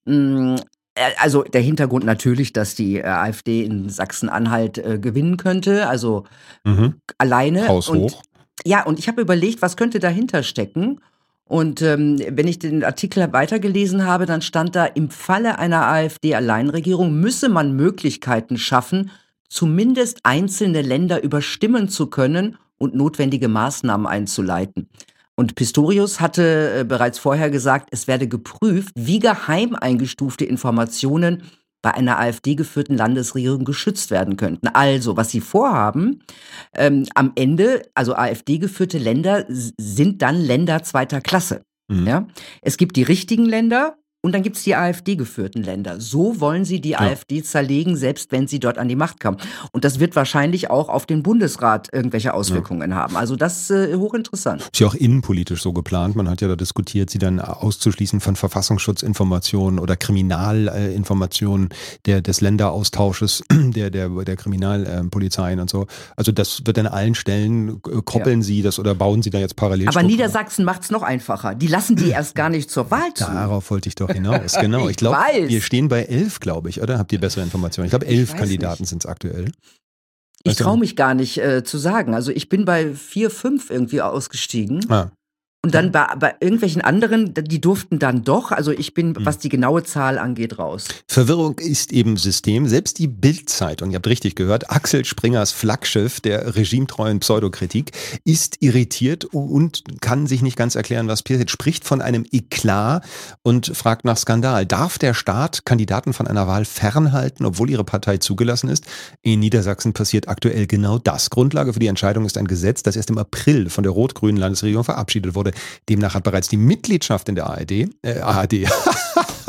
Also der Hintergrund natürlich, dass die AfD in Sachsen-Anhalt gewinnen könnte. Also alleine. Haushoch. Ja, und ich habe überlegt, was könnte dahinter stecken. Und wenn ich den Artikel weitergelesen habe, dann stand da, im Falle einer AfD-Alleinregierung müsse man Möglichkeiten schaffen, zumindest einzelne Länder überstimmen zu können und notwendige Maßnahmen einzuleiten. Und Pistorius hatte bereits vorher gesagt, es werde geprüft, wie geheim eingestufte Informationen bei einer AfD-geführten Landesregierung geschützt werden könnten. Also, was sie vorhaben, am Ende, also AfD-geführte Länder sind dann Länder zweiter Klasse. Ja? Es gibt die richtigen Länder, und dann gibt es die AfD-geführten Länder. So wollen sie die AfD zerlegen, selbst wenn sie dort an die Macht kommen. Und das wird wahrscheinlich auch auf den Bundesrat irgendwelche Auswirkungen haben. Also das ist hochinteressant. Ist ja auch innenpolitisch so geplant. Man hat ja da diskutiert, sie dann auszuschließen von Verfassungsschutzinformationen oder Kriminalinformationen des Länderaustausches der Kriminalpolizeien und so. Also das wird an allen Stellen, koppeln sie das oder bauen sie da jetzt parallel. Aber Niedersachsen macht es noch einfacher. Die lassen die erst gar nicht zur Wahl zu. Darauf wollte ich doch hinaus, genau. Ich glaube, wir stehen bei 11, glaube ich, oder? Habt ihr bessere Informationen? Ich glaube, 11 Kandidaten sind es aktuell. Ich traue mich gar nicht zu sagen. Also ich bin bei 4, 5 irgendwie ausgestiegen. Und dann bei irgendwelchen anderen, die durften dann doch. Also ich bin, was die genaue Zahl angeht, raus. Verwirrung ist eben System. Selbst die Bild-Zeitung, ihr habt richtig gehört, Axel Springers Flaggschiff der regimetreuen Pseudokritik, ist irritiert und kann sich nicht ganz erklären, was passiert. Spricht von einem Eklat und fragt nach Skandal. Darf der Staat Kandidaten von einer Wahl fernhalten, obwohl ihre Partei zugelassen ist? In Niedersachsen passiert aktuell genau das. Grundlage für die Entscheidung ist ein Gesetz, das erst im April von der rot-grünen Landesregierung verabschiedet wurde. Demnach hat bereits die Mitgliedschaft in der ARD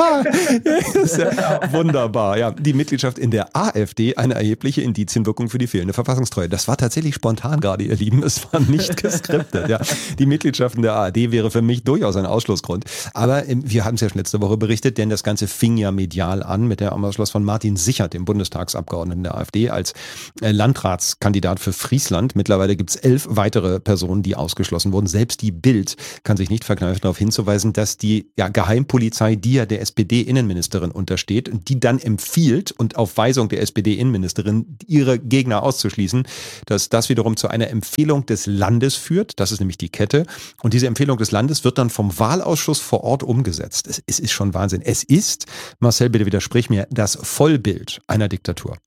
Ist ja wunderbar. Ja, die Mitgliedschaft in der AfD eine erhebliche Indizienwirkung für die fehlende Verfassungstreue. Das war tatsächlich spontan gerade, ihr Lieben. Es war nicht geskriptet. Ja. Die Mitgliedschaft in der ARD wäre für mich durchaus ein Ausschlussgrund. Aber wir haben es ja schon letzte Woche berichtet, denn das Ganze fing ja medial an mit dem Ausschluss von Martin Sichert, dem Bundestagsabgeordneten der AfD, als Landratskandidat für Friesland. Mittlerweile gibt es 11 weitere Personen, die ausgeschlossen wurden. Selbst die Bild kann sich nicht verkneifen, darauf hinzuweisen, dass die Geheimpolizei, die ja der SPD-Innenministerin untersteht, die dann empfiehlt und auf Weisung der SPD-Innenministerin ihre Gegner auszuschließen, dass das wiederum zu einer Empfehlung des Landes führt. Das ist nämlich die Kette. Und diese Empfehlung des Landes wird dann vom Wahlausschuss vor Ort umgesetzt. Es ist schon Wahnsinn. Es ist, Marcel, bitte widersprich mir, das Vollbild einer Diktatur.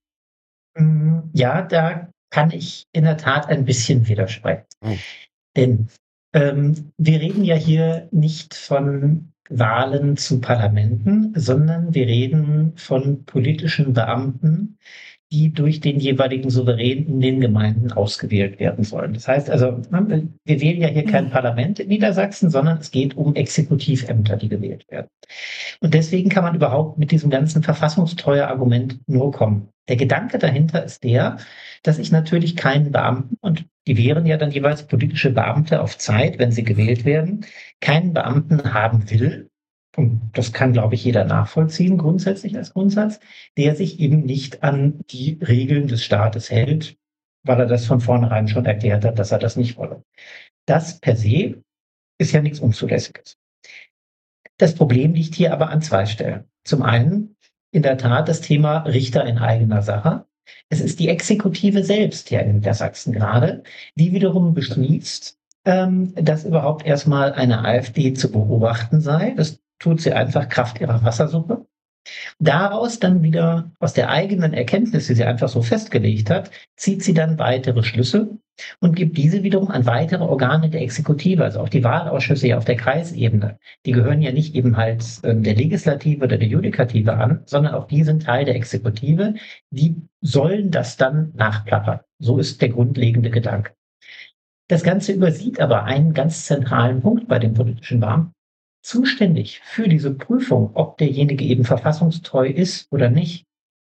Ja, da kann ich in der Tat ein bisschen widersprechen. Oh. Denn wir reden ja hier nicht von Wahlen zu Parlamenten, sondern wir reden von politischen Beamten, die durch den jeweiligen Souverän in den Gemeinden ausgewählt werden sollen. Das heißt also, wir wählen ja hier kein Parlament in Niedersachsen, sondern es geht um Exekutivämter, die gewählt werden. Und deswegen kann man überhaupt mit diesem ganzen Verfassungstreue-Argument nur kommen. Der Gedanke dahinter ist der, dass ich natürlich keinen Beamten, und die wären ja dann jeweils politische Beamte auf Zeit, wenn sie gewählt werden, keinen Beamten haben will, und das kann, glaube ich, jeder nachvollziehen, grundsätzlich als Grundsatz, der sich eben nicht an die Regeln des Staates hält, weil er das von vornherein schon erklärt hat, dass er das nicht wolle. Das per se ist ja nichts Unzulässiges. Das Problem liegt hier aber an zwei Stellen. Zum einen in der Tat das Thema Richter in eigener Sache. Es ist die Exekutive selbst, ja in Niedersachsen gerade, die wiederum beschließt, dass überhaupt erstmal eine AfD zu beobachten sei. Das tut sie einfach Kraft ihrer Wassersuppe. Daraus dann wieder aus der eigenen Erkenntnis, die sie einfach so festgelegt hat, zieht sie dann weitere Schlüsse und gibt diese wiederum an weitere Organe der Exekutive, also auch die Wahlausschüsse ja auf der Kreisebene. Die gehören ja nicht eben halt der Legislative oder der Judikative an, sondern auch die sind Teil der Exekutive. Die sollen das dann nachplappern. So ist der grundlegende Gedanke. Das Ganze übersieht aber einen ganz zentralen Punkt bei den politischen Beamten. Zuständig für diese Prüfung, ob derjenige eben verfassungstreu ist oder nicht,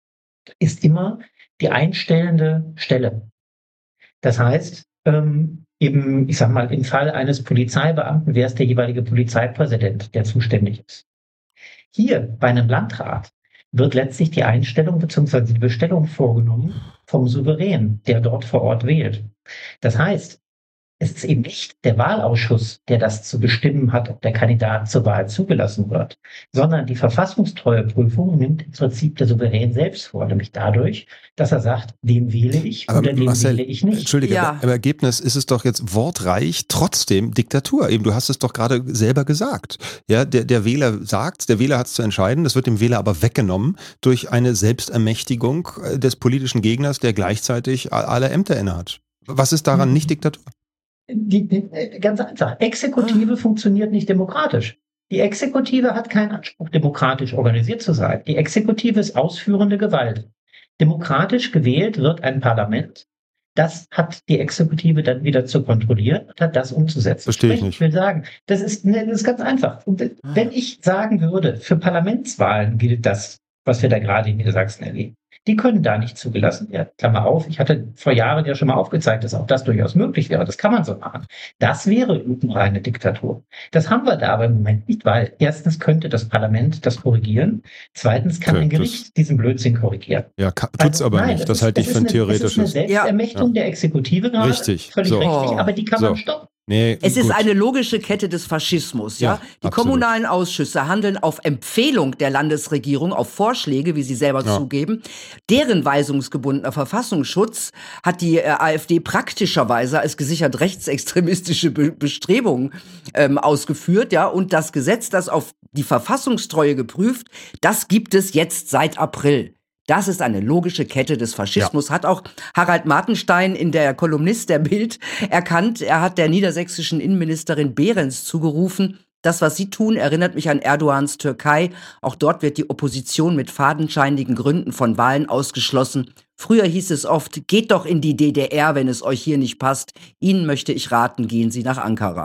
ist immer die einstellende Stelle. Das heißt, eben, ich sag mal, im Fall eines Polizeibeamten wäre es der jeweilige Polizeipräsident, der zuständig ist. Hier bei einem Landrat wird letztlich die Einstellung bzw. die Bestellung vorgenommen vom Souverän, der dort vor Ort wählt. Das heißt, es ist eben nicht der Wahlausschuss, der das zu bestimmen hat, ob der Kandidat zur Wahl zugelassen wird, sondern die verfassungstreueprüfung nimmt im Prinzip der Souverän selbst vor, nämlich dadurch, dass er sagt, den wähle ich oder den Marcel, wähle ich nicht. Entschuldige, Ja. im Ergebnis ist es doch jetzt wortreich, trotzdem Diktatur. Eben, du hast es doch gerade selber gesagt. Ja, der Wähler sagt, der Wähler hat es zu entscheiden, das wird dem Wähler aber weggenommen durch eine Selbstermächtigung des politischen Gegners, der gleichzeitig alle Ämter innehat. Was ist daran nicht Diktatur? Ganz einfach. Exekutive funktioniert nicht demokratisch. Die Exekutive hat keinen Anspruch, demokratisch organisiert zu sein. Die Exekutive ist ausführende Gewalt. Demokratisch gewählt wird ein Parlament. Das hat die Exekutive dann wieder zu kontrollieren und hat das umzusetzen. Verstehe ich nicht. Ich will sagen, das ist ganz einfach. Und wenn ich sagen würde, für Parlamentswahlen gilt das, was wir da gerade in Niedersachsen erleben. Die können da nicht zugelassen werden. Klammer auf, ich hatte vor Jahren ja schon mal aufgezeigt, dass auch das durchaus möglich wäre. Das kann man so machen. Das wäre reine Diktatur. Das haben wir da aber im Moment nicht, weil erstens könnte das Parlament das korrigieren, zweitens kann ein Gericht diesen Blödsinn korrigieren. Ja, tut's aber nicht. Das halte ich für ein theoretisches. Das ist eine Selbstermächtigung der Exekutive gerade. Richtig. Völlig So. richtig, aber die kann man So. stoppen. Nee, Es ist gut. eine logische Kette des Faschismus, ja. Ja, Die absolut. kommunalen Ausschüsse handeln auf Empfehlung der Landesregierung, auf Vorschläge, wie sie selber Ja. zugeben. Deren weisungsgebundener Verfassungsschutz hat die AfD praktischerweise als gesichert rechtsextremistische Bestrebungen ausgeführt, ja. Und das Gesetz, das auf die Verfassungstreue geprüft, das gibt es jetzt seit April. Das ist eine logische Kette des Faschismus, hat auch Harald Martenstein in der Kolumnist der Bild erkannt. Er hat der niedersächsischen Innenministerin Behrens zugerufen, das, was sie tun, erinnert mich an Erdogans Türkei. Auch dort wird die Opposition mit fadenscheinigen Gründen von Wahlen ausgeschlossen. Früher hieß es oft, geht doch in die DDR, wenn es euch hier nicht passt. Ihnen möchte ich raten, gehen Sie nach Ankara.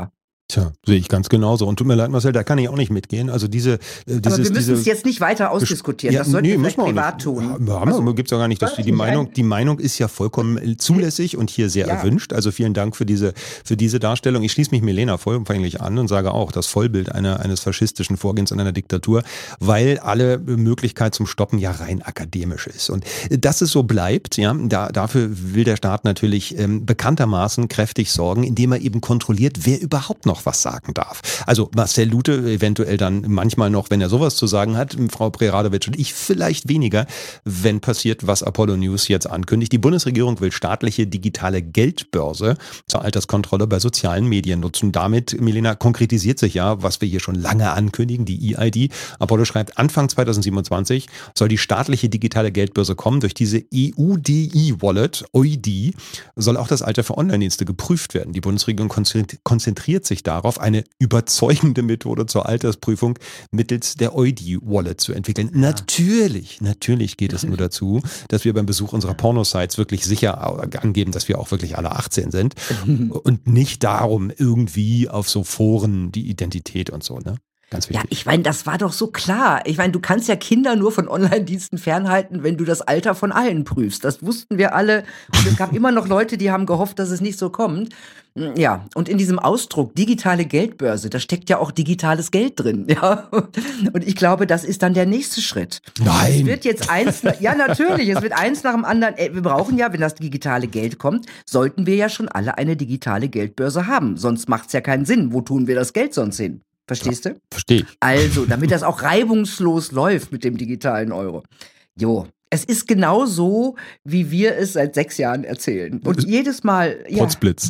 Tja, sehe ich ganz genauso. Und tut mir leid, Marcel, da kann ich auch nicht mitgehen. Also Aber wir müssen es jetzt nicht weiter ausdiskutieren. Das sollten wir vielleicht privat tun. Gibt es ja gar nicht. Die Meinung ist ja vollkommen zulässig und hier sehr erwünscht. Also vielen Dank für diese Darstellung. Ich schließe mich Milena vollumfänglich an und sage auch, das Vollbild eines faschistischen Vorgehens in einer Diktatur, weil alle Möglichkeit zum Stoppen ja rein akademisch ist. Und dass es so bleibt, ja, dafür will der Staat natürlich bekanntermaßen kräftig sorgen, indem er eben kontrolliert, wer überhaupt noch was sagen darf. Also Marcel Lute eventuell dann manchmal noch, wenn er sowas zu sagen hat, Frau Preradovic und ich vielleicht weniger, wenn passiert, was Apollo News jetzt ankündigt. Die Bundesregierung will staatliche digitale Geldbörse zur Alterskontrolle bei sozialen Medien nutzen. Damit, Milena, konkretisiert sich ja, was wir hier schon lange ankündigen, die EID. Apollo schreibt, Anfang 2027 soll die staatliche digitale Geldbörse kommen. Durch diese EU-DI-Wallet, EUD, soll auch das Alter für Online-Dienste geprüft werden. Die Bundesregierung konzentriert sich darauf, eine überzeugende Methode zur Altersprüfung mittels der EUD-Wallet zu entwickeln. Natürlich geht es nur dazu, dass wir beim Besuch unserer Pornosites wirklich sicher angeben, dass wir auch wirklich alle 18 sind und nicht darum irgendwie auf so Foren die Identität und so, ne? Ganz wichtig. Ja, ich meine, das war doch so klar. Ich meine, du kannst ja Kinder nur von Online-Diensten fernhalten, wenn du das Alter von allen prüfst. Das wussten wir alle. Und es gab immer noch Leute, die haben gehofft, dass es nicht so kommt. Ja, und in diesem Ausdruck digitale Geldbörse, da steckt ja auch digitales Geld drin, ja. Und ich glaube, das ist dann der nächste Schritt. Nein. Es wird jetzt ja natürlich, es wird eins nach dem anderen. Wir brauchen ja, wenn das digitale Geld kommt, sollten wir ja schon alle eine digitale Geldbörse haben. Sonst macht's ja keinen Sinn. Wo tun wir das Geld sonst hin? Verstehst du? Verstehe ich. Also, damit das auch reibungslos läuft mit dem digitalen Euro. Jo, es ist genau so, wie wir es seit 6 Jahren erzählen. Und jedes Mal... Potzblitz.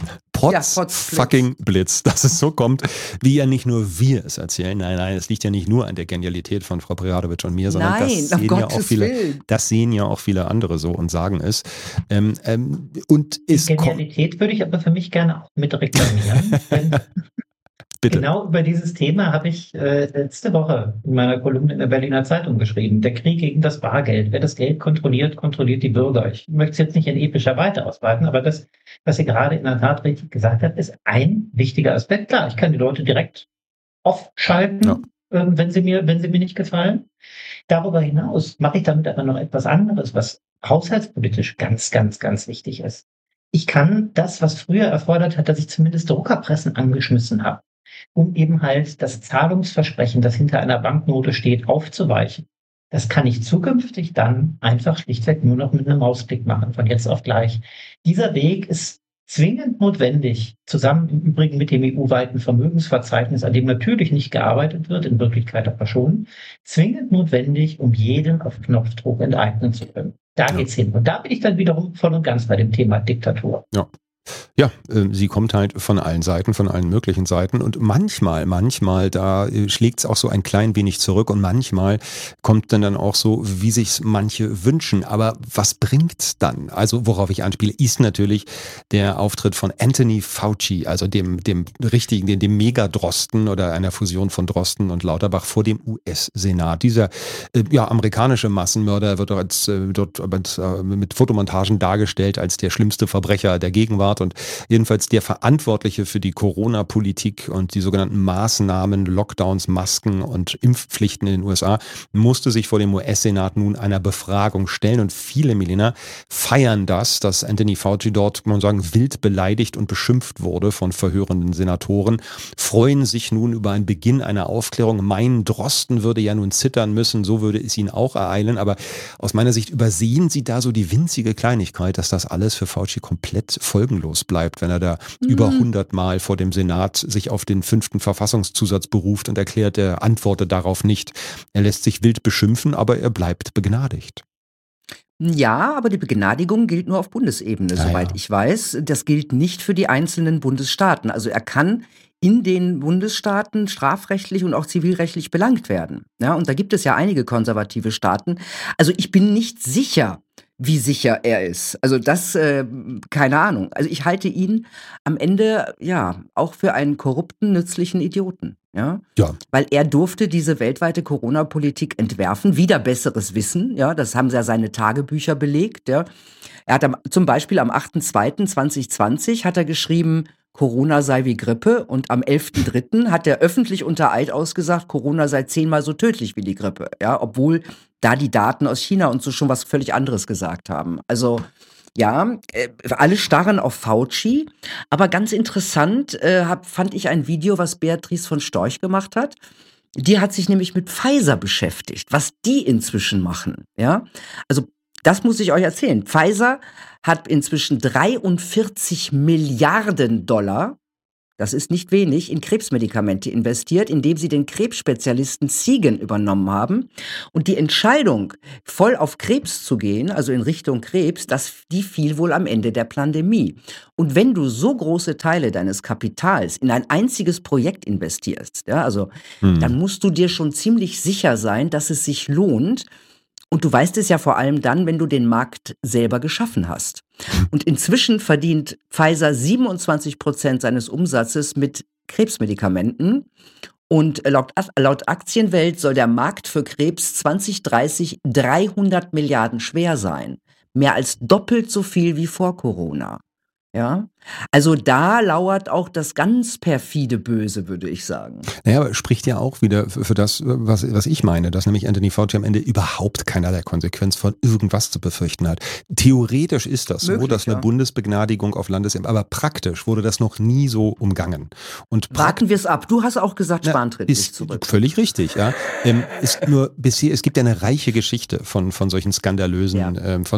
Fucking Blitz, dass es so kommt, wie ja nicht nur wir es erzählen. Nein, es liegt ja nicht nur an der Genialität von Frau Preradovic und mir, sondern das sehen ja auch viele andere so und sagen es. Die Genialität würde ich aber für mich gerne auch mit reklamieren. Bitte. Genau über dieses Thema habe ich letzte Woche in meiner Kolumne in der Berliner Zeitung geschrieben. Der Krieg gegen das Bargeld. Wer das Geld kontrolliert, kontrolliert die Bürger. Ich möchte es jetzt nicht in epischer Weite ausweiten, aber das, was ihr gerade in der Tat richtig gesagt habt, ist ein wichtiger Aspekt. Klar, ich kann die Leute direkt aufschalten, wenn sie mir nicht gefallen. Darüber hinaus mache ich damit aber noch etwas anderes, was haushaltspolitisch ganz, ganz, ganz wichtig ist. Ich kann das, was früher erfordert hat, dass ich zumindest Druckerpressen angeschmissen habe, um eben halt das Zahlungsversprechen, das hinter einer Banknote steht, aufzuweichen. Das kann ich zukünftig dann einfach schlichtweg nur noch mit einem Mausklick machen, von jetzt auf gleich. Dieser Weg ist zwingend notwendig, zusammen im Übrigen mit dem EU-weiten Vermögensverzeichnis, an dem natürlich nicht gearbeitet wird, in Wirklichkeit aber schon, zwingend notwendig, um jeden auf Knopfdruck enteignen zu können. Da geht's hin. Und da bin ich dann wiederum voll und ganz bei dem Thema Diktatur. Ja, sie kommt halt von allen Seiten, von allen möglichen Seiten und manchmal, da schlägt es auch so ein klein wenig zurück und manchmal kommt dann auch so, wie sich's manche wünschen. Aber was bringt's dann? Also worauf ich anspiele, ist natürlich der Auftritt von Anthony Fauci, also dem Mega-Drosten oder einer Fusion von Drosten und Lauterbach vor dem US-Senat. Dieser amerikanische Massenmörder wird dort mit Fotomontagen dargestellt als der schlimmste Verbrecher der Gegenwart und jedenfalls der Verantwortliche für die Corona-Politik und die sogenannten Maßnahmen, Lockdowns, Masken und Impfpflichten in den USA, musste sich vor dem US-Senat nun einer Befragung stellen und viele, Milena, feiern das, dass Anthony Fauci dort, kann man sagen, wild beleidigt und beschimpft wurde von verhörenden Senatoren, freuen sich nun über einen Beginn einer Aufklärung. Mein Drosten würde ja nun zittern müssen, so würde es ihn auch ereilen, aber aus meiner Sicht übersehen sie da so die winzige Kleinigkeit, dass das alles für Fauci komplett folgenlos bleibt, wenn er da über 100 Mal vor dem Senat sich auf den 5. Verfassungszusatz beruft und erklärt, er antwortet darauf nicht. Er lässt sich wild beschimpfen, aber er bleibt begnadigt. Ja, aber die Begnadigung gilt nur auf Bundesebene, soweit ich weiß. Das gilt nicht für die einzelnen Bundesstaaten. Also er kann in den Bundesstaaten strafrechtlich und auch zivilrechtlich belangt werden. Ja, und da gibt es ja einige konservative Staaten. Also ich bin nicht sicher, wie sicher er ist. Also das, keine Ahnung. Also ich halte ihn am Ende, auch für einen korrupten, nützlichen Idioten. Ja? Weil er durfte diese weltweite Corona-Politik entwerfen, wieder besseres Wissen. Ja, das haben ja seine Tagebücher belegt. Ja. Er hat zum Beispiel am 8.2.2020 hat er geschrieben, Corona sei wie Grippe und am 11.3. hat er öffentlich unter Eid ausgesagt, Corona sei 10-mal so tödlich wie die Grippe, ja, obwohl da die Daten aus China und so schon was völlig anderes gesagt haben. Also ja, alle starren auf Fauci, aber ganz interessant fand ich ein Video, was Beatrice von Storch gemacht hat. Die hat sich nämlich mit Pfizer beschäftigt, was die inzwischen machen, ja. Also das muss ich euch erzählen. Pfizer hat inzwischen 43 Milliarden Dollar, das ist nicht wenig, in Krebsmedikamente investiert, indem sie den Krebsspezialisten Seagen übernommen haben. Und die Entscheidung, voll auf Krebs zu gehen, also in Richtung Krebs, die fiel wohl am Ende der Pandemie. Und wenn du so große Teile deines Kapitals in ein einziges Projekt investierst, ja, also dann musst du dir schon ziemlich sicher sein, dass es sich lohnt. Und du weißt es ja vor allem dann, wenn du den Markt selber geschaffen hast. Und inzwischen verdient Pfizer 27% seines Umsatzes mit Krebsmedikamenten. Und laut Aktienwelt soll der Markt für Krebs 2030 300 Milliarden schwer sein. Mehr als doppelt so viel wie vor Corona. Ja, also da lauert auch das ganz perfide Böse, würde ich sagen. Naja, aber spricht ja auch wieder für das, was ich meine, dass nämlich Anthony Fauci am Ende überhaupt keinerlei Konsequenz von irgendwas zu befürchten hat. Theoretisch ist das so, dass eine Bundesbegnadigung auf Landesebene, aber praktisch wurde das noch nie so umgangen. Und warten wir es ab. Du hast auch gesagt, Spahn tritt nicht zurück. Völlig richtig, ja. Ist nur bisher, es gibt ja eine reiche Geschichte von solchen skandalösen,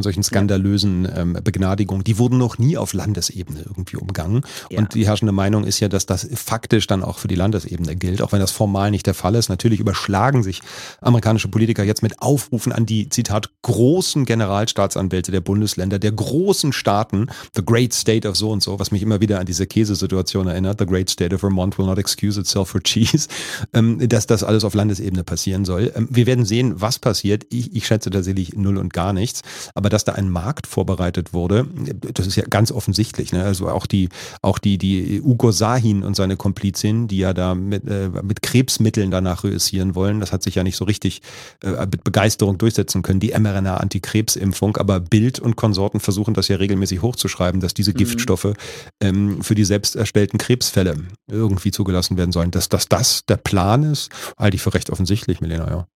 Begnadigungen. Die wurden noch nie auf Landesebene irgendwie umgangen. Ja. Und die herrschende Meinung ist ja, dass das faktisch dann auch für die Landesebene gilt, auch wenn das formal nicht der Fall ist. Natürlich überschlagen sich amerikanische Politiker jetzt mit Aufrufen an die, Zitat, großen Generalstaatsanwälte der Bundesländer, der großen Staaten, the great state of so und so, was mich immer wieder an diese Käsesituation erinnert, the great state of Vermont will not excuse itself for cheese, dass das alles auf Landesebene passieren soll. Wir werden sehen, was passiert. Ich schätze tatsächlich null und gar nichts. Aber dass da ein Markt vorbereitet wurde, das ist ja ganz offensichtlich. Ne? Also auch die Ugo Sahin und seine Komplizin, die ja da mit Krebsmitteln danach reüssieren wollen, das hat sich ja nicht so richtig mit Begeisterung durchsetzen können, die mRNA-Antikrebsimpfung, aber Bild und Konsorten versuchen das ja regelmäßig hochzuschreiben, dass diese Giftstoffe für die selbst erstellten Krebsfälle irgendwie zugelassen werden sollen. Dass das der Plan ist, halte ich für recht offensichtlich, Milena, ja.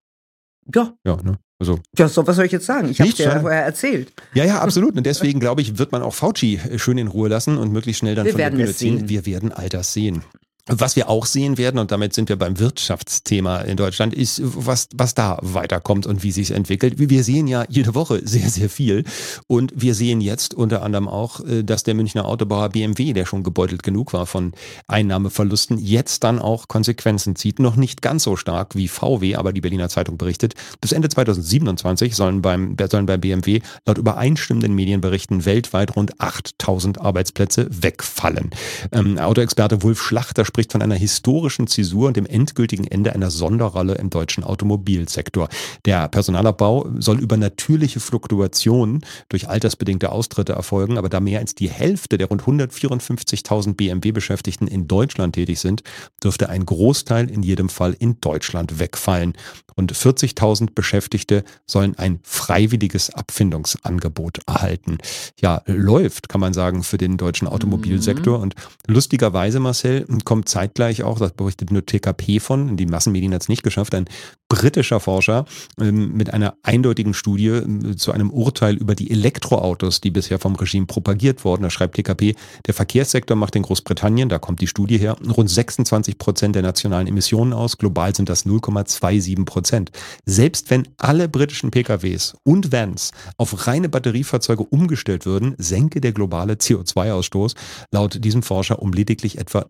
Ja. Ne? Also, ja, so, was soll ich jetzt sagen? Ich habe es dir ja vorher erzählt. Ja, absolut. Und deswegen, glaube ich, wird man auch Fauci schön in Ruhe lassen und möglichst schnell dann von der Bühne ziehen. Wir werden all das sehen. Was wir auch sehen werden, und damit sind wir beim Wirtschaftsthema in Deutschland, ist, was da weiterkommt und wie sich entwickelt. Wir sehen ja jede Woche sehr, sehr viel. Und wir sehen jetzt unter anderem auch, dass der Münchner Autobauer BMW, der schon gebeutelt genug war von Einnahmeverlusten, jetzt dann auch Konsequenzen zieht. Noch nicht ganz so stark wie VW, aber die Berliner Zeitung berichtet, bis Ende 2027 sollen bei BMW laut übereinstimmenden Medienberichten weltweit rund 8.000 Arbeitsplätze wegfallen. Autoexperte Wulf Schlachter spricht von einer historischen Zäsur und dem endgültigen Ende einer Sonderrolle im deutschen Automobilsektor. Der Personalabbau soll über natürliche Fluktuationen durch altersbedingte Austritte erfolgen, aber da mehr als die Hälfte der rund 154.000 BMW-Beschäftigten in Deutschland tätig sind, dürfte ein Großteil in jedem Fall in Deutschland wegfallen. Rund 40.000 Beschäftigte sollen ein freiwilliges Abfindungsangebot erhalten. Ja, läuft, kann man sagen, für den deutschen Automobilsektor. Und lustigerweise, Marcel, kommt zeitgleich auch, das berichtet nur TKP von, die Massenmedien hat es nicht geschafft, ein britischer Forscher mit einer eindeutigen Studie zu einem Urteil über die Elektroautos, die bisher vom Regime propagiert wurden. Da schreibt TKP, der Verkehrssektor macht in Großbritannien, da kommt die Studie her, rund 26% der nationalen Emissionen aus. Global sind das 0,27%. Selbst wenn alle britischen PKWs und Vans auf reine Batteriefahrzeuge umgestellt würden, senke der globale CO2-Ausstoß laut diesem Forscher um lediglich etwa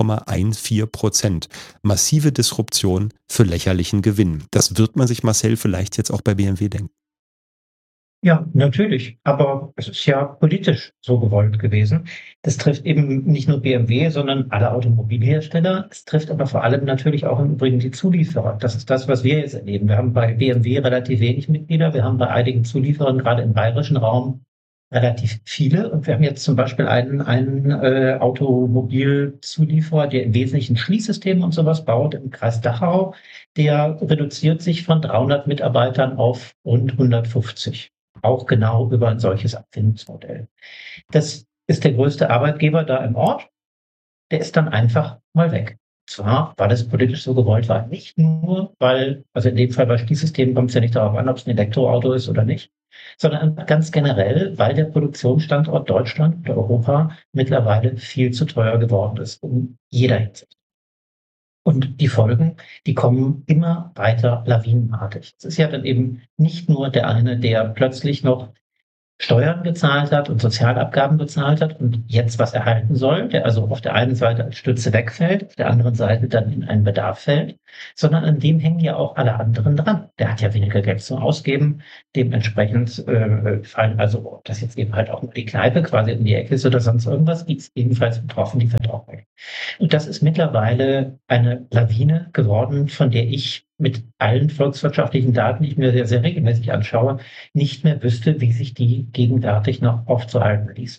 0,14%. Massive Disruption für lächerlichen Gewinn. Das wird man sich, Marcel, vielleicht jetzt auch bei BMW denken. Ja, natürlich. Aber es ist ja politisch so gewollt gewesen. Das trifft eben nicht nur BMW, sondern alle Automobilhersteller. Es trifft aber vor allem natürlich auch im Übrigen die Zulieferer. Das ist das, was wir jetzt erleben. Wir haben bei BMW relativ wenig Mitglieder. Wir haben bei einigen Zulieferern, gerade im bayerischen Raum, relativ viele. Und wir haben jetzt zum Beispiel einen Automobilzulieferer, der im Wesentlichen Schließsysteme und sowas baut im Kreis Dachau. Der reduziert sich von 300 Mitarbeitern auf rund 150. Auch genau über ein solches Abfindungsmodell. Das ist der größte Arbeitgeber da im Ort. der ist dann einfach mal weg. Zwar, weil es politisch so gewollt war, nicht nur, weil, also in dem Fall bei Spielsystemen kommt es ja nicht darauf an, ob es ein Elektroauto ist oder nicht, sondern ganz generell, weil der Produktionsstandort Deutschland oder Europa mittlerweile viel zu teuer geworden ist, in jeder Hinsicht. Und die Folgen, die kommen immer weiter lawinenartig. Es ist ja dann eben nicht nur der eine, der plötzlich noch Steuern gezahlt hat und Sozialabgaben bezahlt hat und jetzt was erhalten soll, der also auf der einen Seite als Stütze wegfällt, auf der anderen Seite dann in einen Bedarf fällt, sondern an dem hängen ja auch alle anderen dran. Der hat ja weniger Geld zum Ausgeben, dementsprechend fallen also, ob das jetzt eben halt auch nur die Kneipe quasi um die Ecke ist oder sonst irgendwas, die ist ebenfalls betroffen, die fällt auch weg. Und das ist mittlerweile eine Lawine geworden, von der ich mit allen volkswirtschaftlichen Daten, die ich mir sehr, sehr regelmäßig anschaue, nicht mehr wüsste, wie sich die gegenwärtig noch aufzuhalten ließ.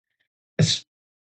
Es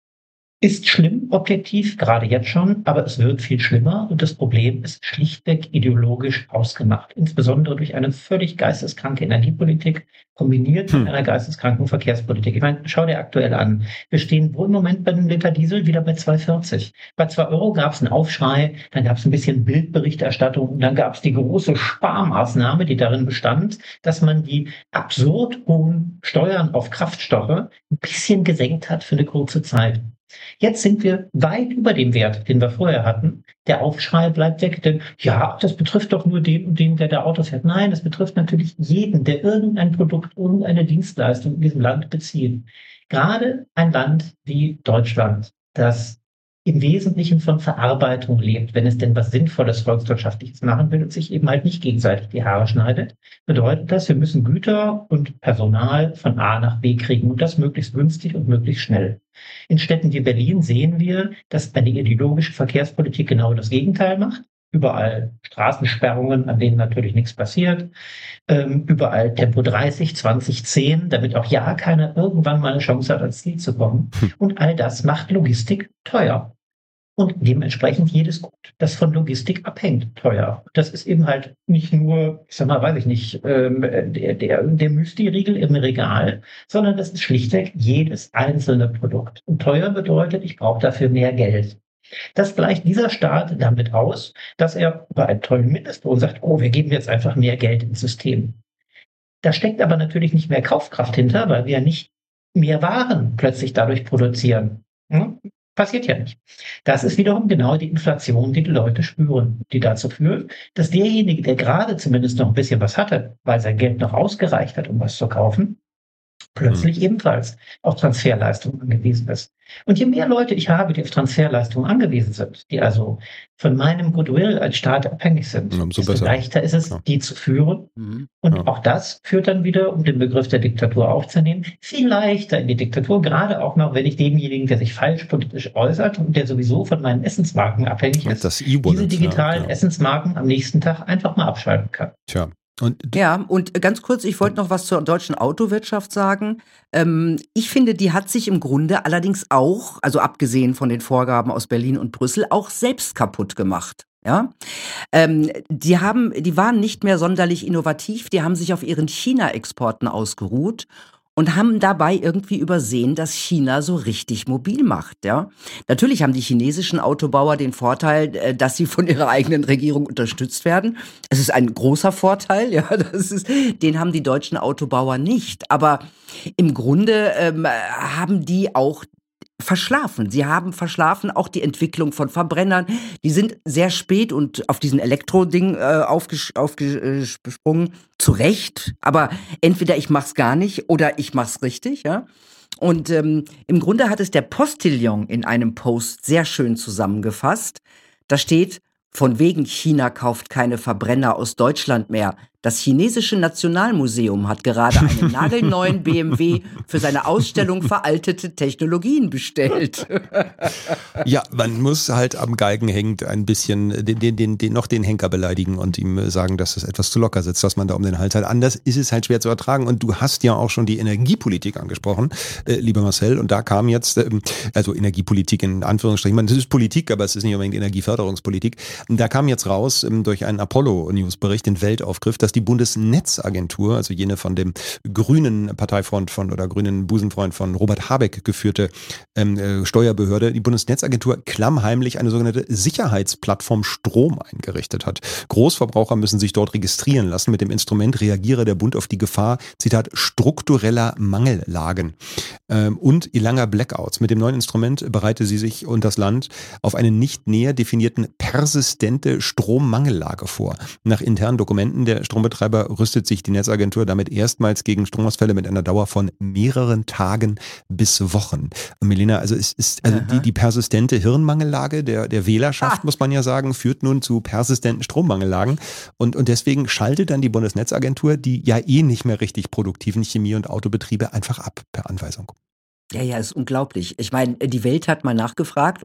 ist schlimm, objektiv, gerade jetzt schon, aber es wird viel schlimmer und das Problem ist schlichtweg ideologisch ausgemacht, insbesondere durch eine völlig geisteskranke Energiepolitik, kombiniert mit einer geisteskranken Verkehrspolitik. Ich meine, schau dir aktuell an. Wir stehen wohl im Moment bei einem Liter Diesel wieder bei 2,40. Bei 2 Euro gab es einen Aufschrei, dann gab es ein bisschen Bildberichterstattung und dann gab es die große Sparmaßnahme, die darin bestand, dass man die absurd hohen Steuern auf Kraftstoffe ein bisschen gesenkt hat für eine kurze Zeit. Jetzt sind wir weit über dem Wert, den wir vorher hatten. Der Aufschrei bleibt weg, denn ja, das betrifft doch nur den und den, der da Autos fährt. Nein, das betrifft natürlich jeden, der irgendein Produkt, irgendeine Dienstleistung in diesem Land bezieht. Gerade ein Land wie Deutschland, das im Wesentlichen von Verarbeitung lebt, wenn es denn was Sinnvolles Volkswirtschaftliches machen will und sich eben halt nicht gegenseitig die Haare schneidet, bedeutet das, wir müssen Güter und Personal von A nach B kriegen und das möglichst günstig und möglichst schnell. In Städten wie Berlin sehen wir, dass eine ideologische Verkehrspolitik genau das Gegenteil macht. Überall Straßensperrungen, an denen natürlich nichts passiert. Überall Tempo 30, 20, 10, damit auch ja keiner irgendwann mal eine Chance hat, ans Ziel zu kommen. Und all das macht Logistik teuer. Und dementsprechend jedes Gut, das von Logistik abhängt, teuer. Das ist eben halt nicht nur, ich sag mal, weiß ich nicht, der Müsli-Riegel im Regal, sondern das ist schlichtweg jedes einzelne Produkt. Und teuer bedeutet, ich brauche dafür mehr Geld. Das gleicht dieser Staat damit aus, dass er bei einem tollen Mindestlohn sagt, oh, wir geben jetzt einfach mehr Geld ins System. Da steckt aber natürlich nicht mehr Kaufkraft hinter, weil wir nicht mehr Waren plötzlich dadurch produzieren. Passiert ja nicht. Das ist wiederum genau die Inflation, die die Leute spüren, die dazu führt, dass derjenige, der gerade zumindest noch ein bisschen was hatte, weil sein Geld noch ausgereicht hat, um was zu kaufen, plötzlich ebenfalls auf Transferleistungen angewiesen ist. Und je mehr Leute ich habe, die auf Transferleistungen angewiesen sind, die also von meinem Goodwill als Staat abhängig sind, desto leichter ist es, die zu führen. Und auch das führt dann wieder, um den Begriff der Diktatur aufzunehmen, viel leichter in die Diktatur, gerade auch noch, wenn ich demjenigen, der sich falsch politisch äußert und der sowieso von meinen Essensmarken abhängig ist, diese digitalen Essensmarken am nächsten Tag einfach mal abschalten kann. Tja. Und ganz kurz, ich wollte noch was zur deutschen Autowirtschaft sagen. Ich finde, die hat sich im Grunde allerdings auch, also abgesehen von den Vorgaben aus Berlin und Brüssel, auch selbst kaputt gemacht. Ja, die waren nicht mehr sonderlich innovativ, die haben sich auf ihren China-Exporten ausgeruht und haben dabei irgendwie übersehen, dass China so richtig mobil macht, ja. Natürlich haben die chinesischen Autobauer den Vorteil, dass sie von ihrer eigenen Regierung unterstützt werden. Es ist ein großer Vorteil, ja, den haben die deutschen Autobauer nicht. Aber im Grunde haben die auch verschlafen. Sie haben verschlafen auch die Entwicklung von Verbrennern. Die sind sehr spät und auf diesen Elektro-Ding aufgesprungen. Zu Recht. Aber entweder ich mach's gar nicht oder ich mach's richtig, ja. Und im Grunde hat es der Postillon in einem Post sehr schön zusammengefasst. Da steht, von wegen China kauft keine Verbrenner aus Deutschland mehr. Das chinesische Nationalmuseum hat gerade einen nagelneuen BMW für seine Ausstellung veraltete Technologien bestellt. Ja, man muss halt am Galgen hängend ein bisschen den Henker beleidigen und ihm sagen, dass es etwas zu locker sitzt, was man da um den Hals hat. Anders ist es halt schwer zu ertragen. Und du hast ja auch schon die Energiepolitik angesprochen, lieber Marcel. Und da kam jetzt, also Energiepolitik in Anführungsstrichen, das ist Politik, aber es ist nicht unbedingt Energieförderungspolitik. Und da kam jetzt raus durch einen Apollo-News-Bericht, den Weltaufgriff, dass dass die Bundesnetzagentur, also jene von dem grünen Parteifreund oder grünen Busenfreund von Robert Habeck geführte Steuerbehörde, die Bundesnetzagentur klammheimlich eine sogenannte Sicherheitsplattform Strom eingerichtet hat. Großverbraucher müssen sich dort registrieren lassen. Mit dem Instrument reagiere der Bund auf die Gefahr, Zitat, struktureller Mangellagen und langer Blackouts. Mit dem neuen Instrument bereite sie sich und das Land auf eine nicht näher definierten persistente Strommangellage vor. Nach internen Dokumenten der Strombetreiber rüstet sich die Netzagentur damit erstmals gegen Stromausfälle mit einer Dauer von mehreren Tagen bis Wochen. Und Milena, also die persistente Hirnmangellage der Wählerschaft, muss man ja sagen, führt nun zu persistenten Strommangellagen. Und deswegen schaltet dann die Bundesnetzagentur die ja nicht mehr richtig produktiven Chemie- und Autobetriebe einfach ab per Anweisung. Ja, ist unglaublich. Ich meine, die Welt hat mal nachgefragt,